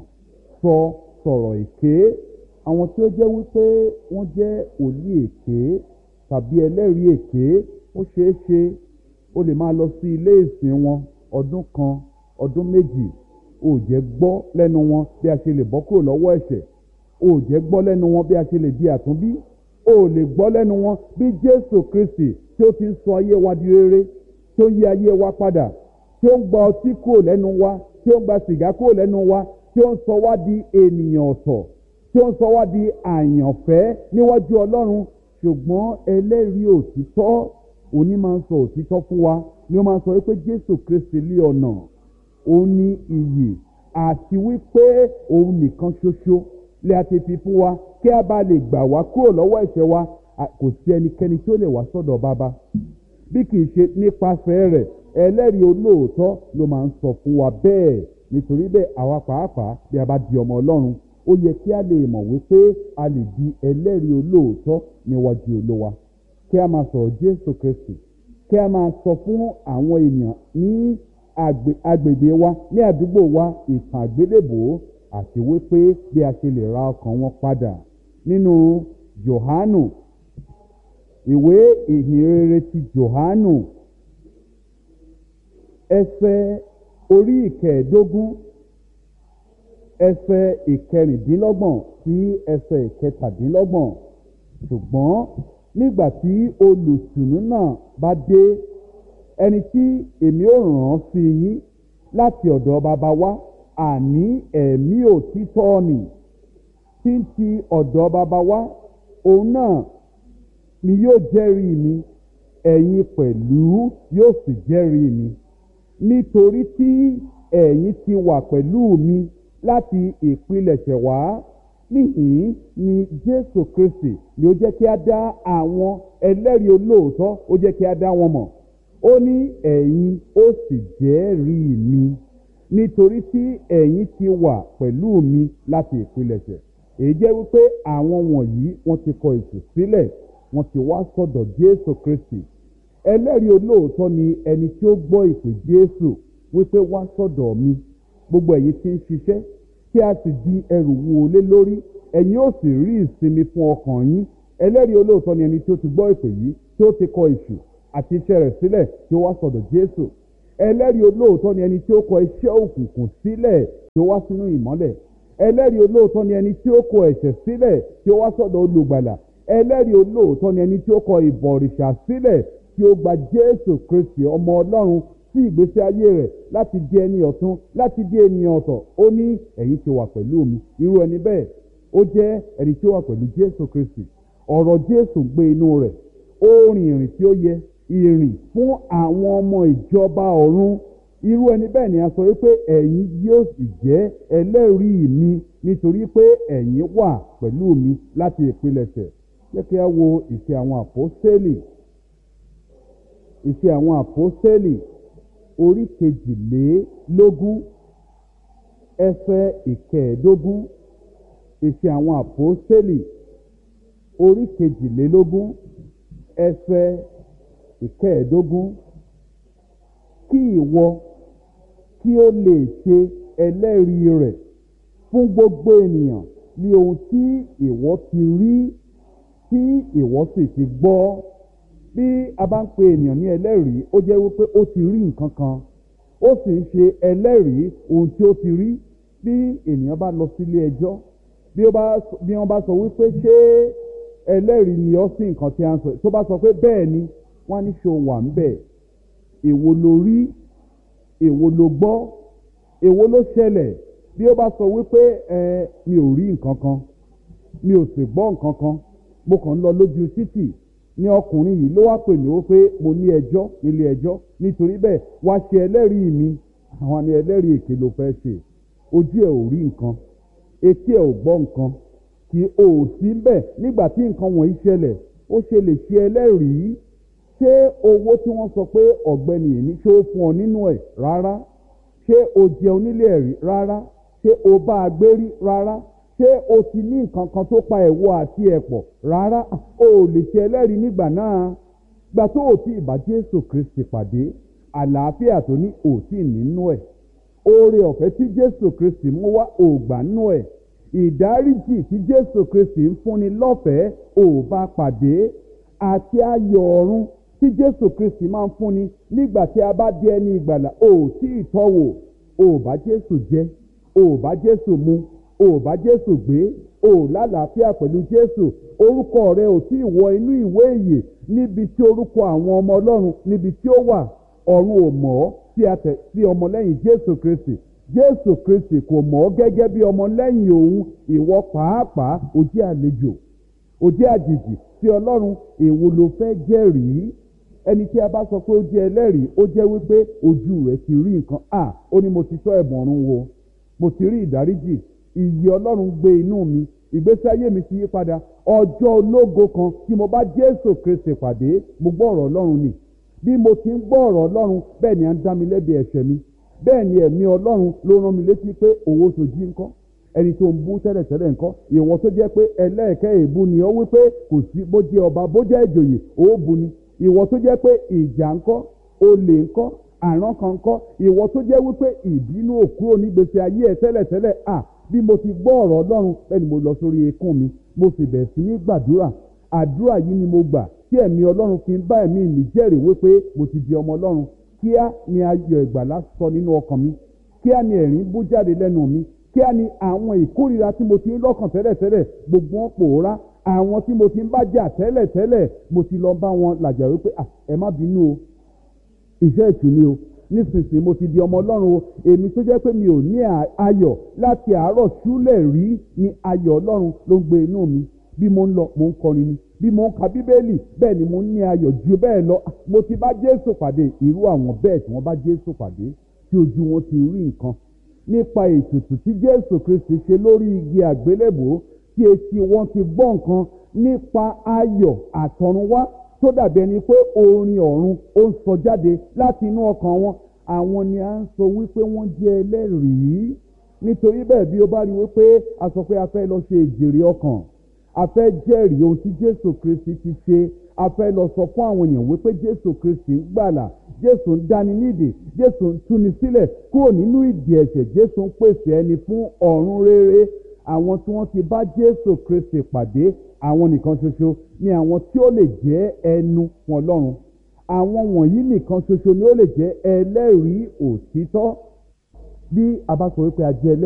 sọ̀rọ̀ èké. Àwọn tí ó jẹ́ wípé wọ́n jẹ́ òlí èké tàbí ẹlẹ́rìí èké, ó ṣeé ṣe ó lè máa lọ sí ilé ìsìn wọn ọdún kan, ọdún méjì, ó jẹ́ gbọ́ lẹ́nu wọn bí a ṣe lè bọ́ kúrò lọ́wọ́ ẹ̀ṣẹ̀, ó jẹ́ gbọ́ lẹ́nu wọn bí a ṣe lè di àtúnbí, ó lè gbọ́ lẹ́nu wọn bí Jésù Kristi tí ó ti ń sọ ayé wa di rere, tí ó ń yí ayé wa padà, tí ó ń gba ọtí kúrò lẹ́nu wa, tí ó ń gba sìgá kúrò lẹ́nu wa, tí ó ń sọ wá di ènìyàn ọ̀tọ̀, tí ó ń sọ wá di àyànfẹ́ níwájú Ọlọ́run. Ṣùgbọ́n ẹlẹ́rìí òtítọ́, òní máa ń sọ òtítọ́ fún wa, ni ó máa ń sọ wípé Jésù Kristi lé ọ̀nà, òun ní iyì, àti wípé òun nìkan ṣoṣo lè a ti fi fún wa kí a bá lè gbà wá kúrò lọ́wọ́ ẹ̀ṣẹ̀ wa. Kò sí ẹnikẹ́ni tí ó lè wá sọ́dọ̀ bàbá bí kì í ṣe nípasẹ̀ rẹ̀. Ẹlẹ́rìí olóòótọ́ ló máa ń sọ fún wa bẹ́ẹ̀. Nítorí bẹ́ẹ̀ àwa pàápàá bí a bá di ọmọ Ọlọ́run, ó yẹ kí a lè mọ̀ wípé a lè di ẹlẹ́rìí olóòótọ́ níwájú Olúwa. Kí a máa sọ̀rọ̀ Jésù Kristi, kí a máa sọ fún àwọn ènìyàn ní agbègbè wa, ní àdúgbò wa, ìtàn àgbélébùú, àti wípé bí a ṣe lè ra ọkàn wọn padà. Nínú Jòhánù, ìwé ìhìnrere ti Jòhánù, ẹsẹ̀ orí 15, ẹsẹ̀ 16 sí ẹsẹ̀ 17. Ṣùgbọ́n nígbà tí olùtùnú náà bá dé, ẹni tí èmi ó rán sí yín láti ọ̀dọ̀ bàbá wa, àní ẹ̀mí òtítọ́ nì tí ń ti ọ̀dọ̀ bàbá wa, òun náà ni yóò jẹ́rìí mi, ẹ̀yin pẹ̀lú yóò sì jẹ́rìí mi, nítorí tí ẹ̀yin ti wà pẹ̀lú mi láti ìpilẹ̀ṣẹ̀ wá. Níhìn ni Jésù Kristi ni ó jẹ́ kí a dá àwọn ẹlẹ́rìí olóòótọ́, ó jẹ́ kí a dá wọn mọ̀. Ó ní ẹ̀yin ó sì jẹ́rìí mi. nítorí tí ẹ̀yin ti wà pẹ̀lú mi láti ìpilẹ̀ṣẹ̀. èyí jẹ́ wípé àwọn wọ̀nyí wọ́n ti kọ ètò sílẹ̀, wọ́n ti wá sọ́dọ̀ Jésù Kristi. Ẹlẹ́rìí olóòótọ́ ni ẹni tí ó gbọ́ ìpè Jésù wípé wá sọ́dọ̀ mi, gbogbo ẹ̀yin tí ń ṣiṣẹ́ tí a sì di ẹrù wúwo lé lórí, ẹ̀yin ó sì rí ìsinmi fún ọkàn yín. Ẹlẹ́rìí olóòótọ́ ni ẹni tí ó ti gbọ́ ìpè yìí, tí ó ti kọ èṣù àti iṣẹ́ rẹ̀ sílẹ̀, tí ó wá sọ́dọ̀ Jésù. Ẹlẹ́rìí olóòótọ́ ni ẹni tí ó kọ iṣẹ́ òkùnkùn sílẹ̀, tí ó wá sínú ìmọ́lẹ̀. Ẹlẹ́rìí olóòótọ́ ni ẹni tí ó kọ ẹ̀ṣẹ̀ sílẹ̀, tí ó wá sọ́dọ̀ olùgbàlà. Ẹlẹ́rìí olóòótọ́ ni ẹni tí ó kọ ìbọ̀rìṣà sílẹ̀, tí ó gba Jésù Kristi ọmọ Ọlọ́run sí ìgbésí ayé rẹ̀ láti di ẹni ọ̀tun, láti di ènìyàn ọ̀tọ̀. Ó ní ẹ̀yin ti wà pẹ̀lú mi. Irú ẹni bẹ́ẹ̀ ó jẹ́ ẹni tí ó wà pẹ̀lú Jésù Kristi. Ọ̀rọ̀ Jésù gbé inú rẹ̀, ó rìn ìrìn tí ó yẹ, ìrìn fún àwọn ọmọ ìjọba ọ̀run. Irú ẹni bẹ́ẹ̀ ni a sọ wípé ẹ̀yin yóò sì jẹ́ ẹlẹ́rìí mi, nítorí pé ẹ̀yin wà pẹ̀lú mi láti ìpilẹ̀ṣẹ̀. Jẹ́ kí a wo ìṣe àwọn àpọ́stélì. Ìṣe àwọn àpọ́stélì orí 22 ẹsẹ̀ 15. Ìṣe àwọn àpọ́stélì orí 22 ẹsẹ̀ 15. Kí ìwọ kí ó lè ṣe ẹlẹ́rìí rẹ̀ fún gbogbo ènìyàn ní ohun tí ìwọ ti rí, tí ìwọ sì ti gbọ́. Bí a bá ń pe ènìyàn ní ẹlẹ́rìí, ó jẹ́ wípé ó ti rí nǹkan kan, ó sì ń ṣe ẹlẹ́rìí ohun tí ó ti rí. Bí ènìyàn bá lọ sílé ẹjọ́, bí wọ́n bá sọ wípé ṣé ẹlẹ́rìí ni ọ́ sí nǹkan tí a ń sọ, tó bá sọ pé bẹ́ẹ̀ ni, wọ́n á ní ṣé o wà ń bẹ̀. Èwo lo rí, èwo lo gbọ́, èwo ló ṣẹlẹ̀? Bí ó bá sọ wípé mi ò rí nǹkan kan, mi ò sì gbọ́ nǹkan kan, mo kàn ń lọ lójú títì, ní ọkùnrin yìí ló wá pè mí wípé mo ní ẹjọ́ nílé ẹjọ́, nítorí bẹ́ẹ̀ wá ṣe ẹlẹ́rìí mi. Àwọn ni ẹlẹ́rìí èké ló fẹ́ ṣe. Ojú ẹ̀ ò rí nǹkan, etí ẹ̀ ò gbọ́ nǹkan, kì ó sí bẹ́ẹ̀ nígbà tí nǹkan wọ̀nyí ṣẹlẹ̀. Ó ṣe lè ṣe ẹlẹ́rìí? Ṣé owó tí wọ́n sọ pé ọ̀gbẹ́ni yìí ní, ṣé ó fún ọ nínú ẹ̀? Rárá. Ṣé o jẹun nílé ẹ̀rí? Rárá. Ṣé o bá a gbé rí? Rárá. Ṣé o ti ní nǹkan kan tó pa ẹ̀wọ àti ẹ̀pọ̀? Rárá. O ò lè ṣe ẹlẹ́rìí nígbà náà. Gbà tó o ti ìbá Jésù Kristi pàdé, àlàáfíà tó ní ò tí nínú ẹ̀, oore ọ̀fẹ́ tí Jésù Kristi mú wá ò gbà nínú ẹ̀, ìdáríjì tí Jésù Kristi ń fúnni lọ́fẹ̀ẹ́ ò bá pàdé, àti ayọ̀ ọ̀run tí Jésù Kristi máa ń fúnni nígbà tí a bá di ẹni ìgbàlà ò tí ì tọ́wò. Ò bá Jésù jẹ, ò bá Jésù mu, ò bá Jésù gbé, ò lálàáfíà pẹ̀lú Jésù. Orúkọ rẹ ò tí ì wọ inú ìwé ìyè níbi tí orúkọ àwọn ọmọ Ọlọ́run níbi tí ó wà. Ọ̀run ò mọ̀ ọ́ sí ọmọlẹ́yìn Jésù Kristi. Jésù Kristi kò mọ̀ ọ́ gẹ́gẹ́ bí ọmọlẹ́yìn òun. Ìwọ pàápàá ó jẹ́ àlejò, ó jẹ́ àjèjì sí Ọlọ́run. Èwo ló fẹ́ jẹ́rìí? Ẹni tí a bá sọ pé ó jẹ́ ẹlẹ́rìí, ó jẹ́ wípé ojú rẹ̀ ti rí nǹkan. Ó ní mo ti tọ́ ẹ̀bùn ọ̀run wò, mo ti rí ìdáríjì, ìyè Ọlọ́run gbé inú mi, ìgbésí ayé mi ti yí padà. Ọjọ́ ológo kan tí mo bá Jésù Kristi pàdé, mo gbọ́ ọ̀rọ̀ Ọlọ́run ni. Bí mo ti ń gbọ́ ọ̀rọ̀ Ọlọ́run, bẹ́ẹ̀ ni à ń dá mi lẹ́bi ẹ̀ṣẹ̀ mi. Bẹ́ẹ̀ ni ẹ̀mí Ọlọ́run ló rán mi létí pé owó tó jí ńkọ́, ẹni tó ń bú tẹ́lẹ̀tẹ́lẹ̀ ńkọ́, ìwọ tó jẹ́ pé ẹlẹ́ẹ̀kẹ́ èébú ni ó wípé kò sí bó jẹ́ ọba bó jẹ́ ìjòyè ó bu ni. Ìwọ tó jẹ́ pé ìjà ńkọ́, olè ńkọ́, àrán kan ńkọ́, ìwọ tó jẹ́ wípé ìbínú ò kúrò nígbésí ayé ẹ tẹ́lẹ̀tẹ́lẹ̀. Bí mo ti gbọ́ ọ̀rọ̀ Ọlọ́run, bẹ́ẹ̀ ni mo lọ sórí eékún mi, mo sì bẹ̀rẹ̀ sí ní gbàdúrà. Àdúrà yìí ni mo gbà tí ẹ̀mí Ọlọ́run fi ń bá ẹ̀mí mi jẹ́rìí wípé mo ti di ọmọ Ọlọ́run. Kíá ni ayọ̀ ìgbàlà sọ nínú ọkàn mi, kíá ni ẹ̀rín bú jáde lẹ́nu mi, kíá ni àwọn ìkórìíra tí mo ti ń lọ́kàn tẹ́lẹ̀tẹ́lẹ̀ gbogbo wọn pòórá. Àwọn tí mo ti ń bá jà tẹ́lẹ̀tẹ́lẹ̀, mo ti lọ bá wọn làjà wípé ẹ má bínú o, iṣẹ́ ìtùnú o, nísinsìnyí mo ti di ọmọ Ọlọ́run o. Èmi tó jẹ́ pé mi ò ní ayọ̀ láti àárọ̀ ṣúlẹ̀ rí, ni ayọ̀ Ọlọ́run ló ń gbé inú mi. Bí mo ń lọ, mo ń kọrin ni. Bí mo ń ka Bíbélì, bẹ́ẹ̀ ni mo ń ní ayọ̀ ju bẹ́ẹ̀ lọ. Mo ti bá Jésù pàdé. Irú àwọn bẹ́ẹ̀ tí wọ́n bá Jésù pàdé, tí ojú wọn ti rí nǹkan nípa ètùtù tí Jésù Kristi ṣe lórí igi àgbélébùú, tí etí wọn ti gbọ́ nǹkan nípa ayọ̀ àtọ̀runwá tó dàbí ẹni pé orin ọ̀run ó ń sọ jáde láti inú ọkàn wọn. àwọn ni à ń sọ wípé wọ́n jẹ́ ẹlẹ́rìí. Nítorí bẹ́ẹ̀ bí ó bá rí wípé a sọ pé a fẹ́ lọ ṣe ìjèrè ọkàn, a fẹ́ jẹ́rìí ohun tí Jésù Kristi ti ṣe, a fẹ́ lọ sọ fún àwọn èèyàn wípé Jésù Kristi ń gbàlà, Jésù ń dáni nídè, Jésù ń túni sílẹ̀ kúrò nínú ìdè ẹ̀ṣẹ̀, Jésù ń pèsè ẹni fún ọ̀run rere. Àwọn tí wọ́n ti bá Jésù Kristi pàdé, àwọn nìkan ṣoṣo ni àwọn tí ó lè jẹ́ ẹnu fún Ọlọ́run. Àwọn wọ̀nyí nìkan ṣoṣo ni ó lè jẹ́ ẹlẹ́rìí òtítọ́. Bí a bá sọ wípé a jẹ́ ẹlẹ́rìí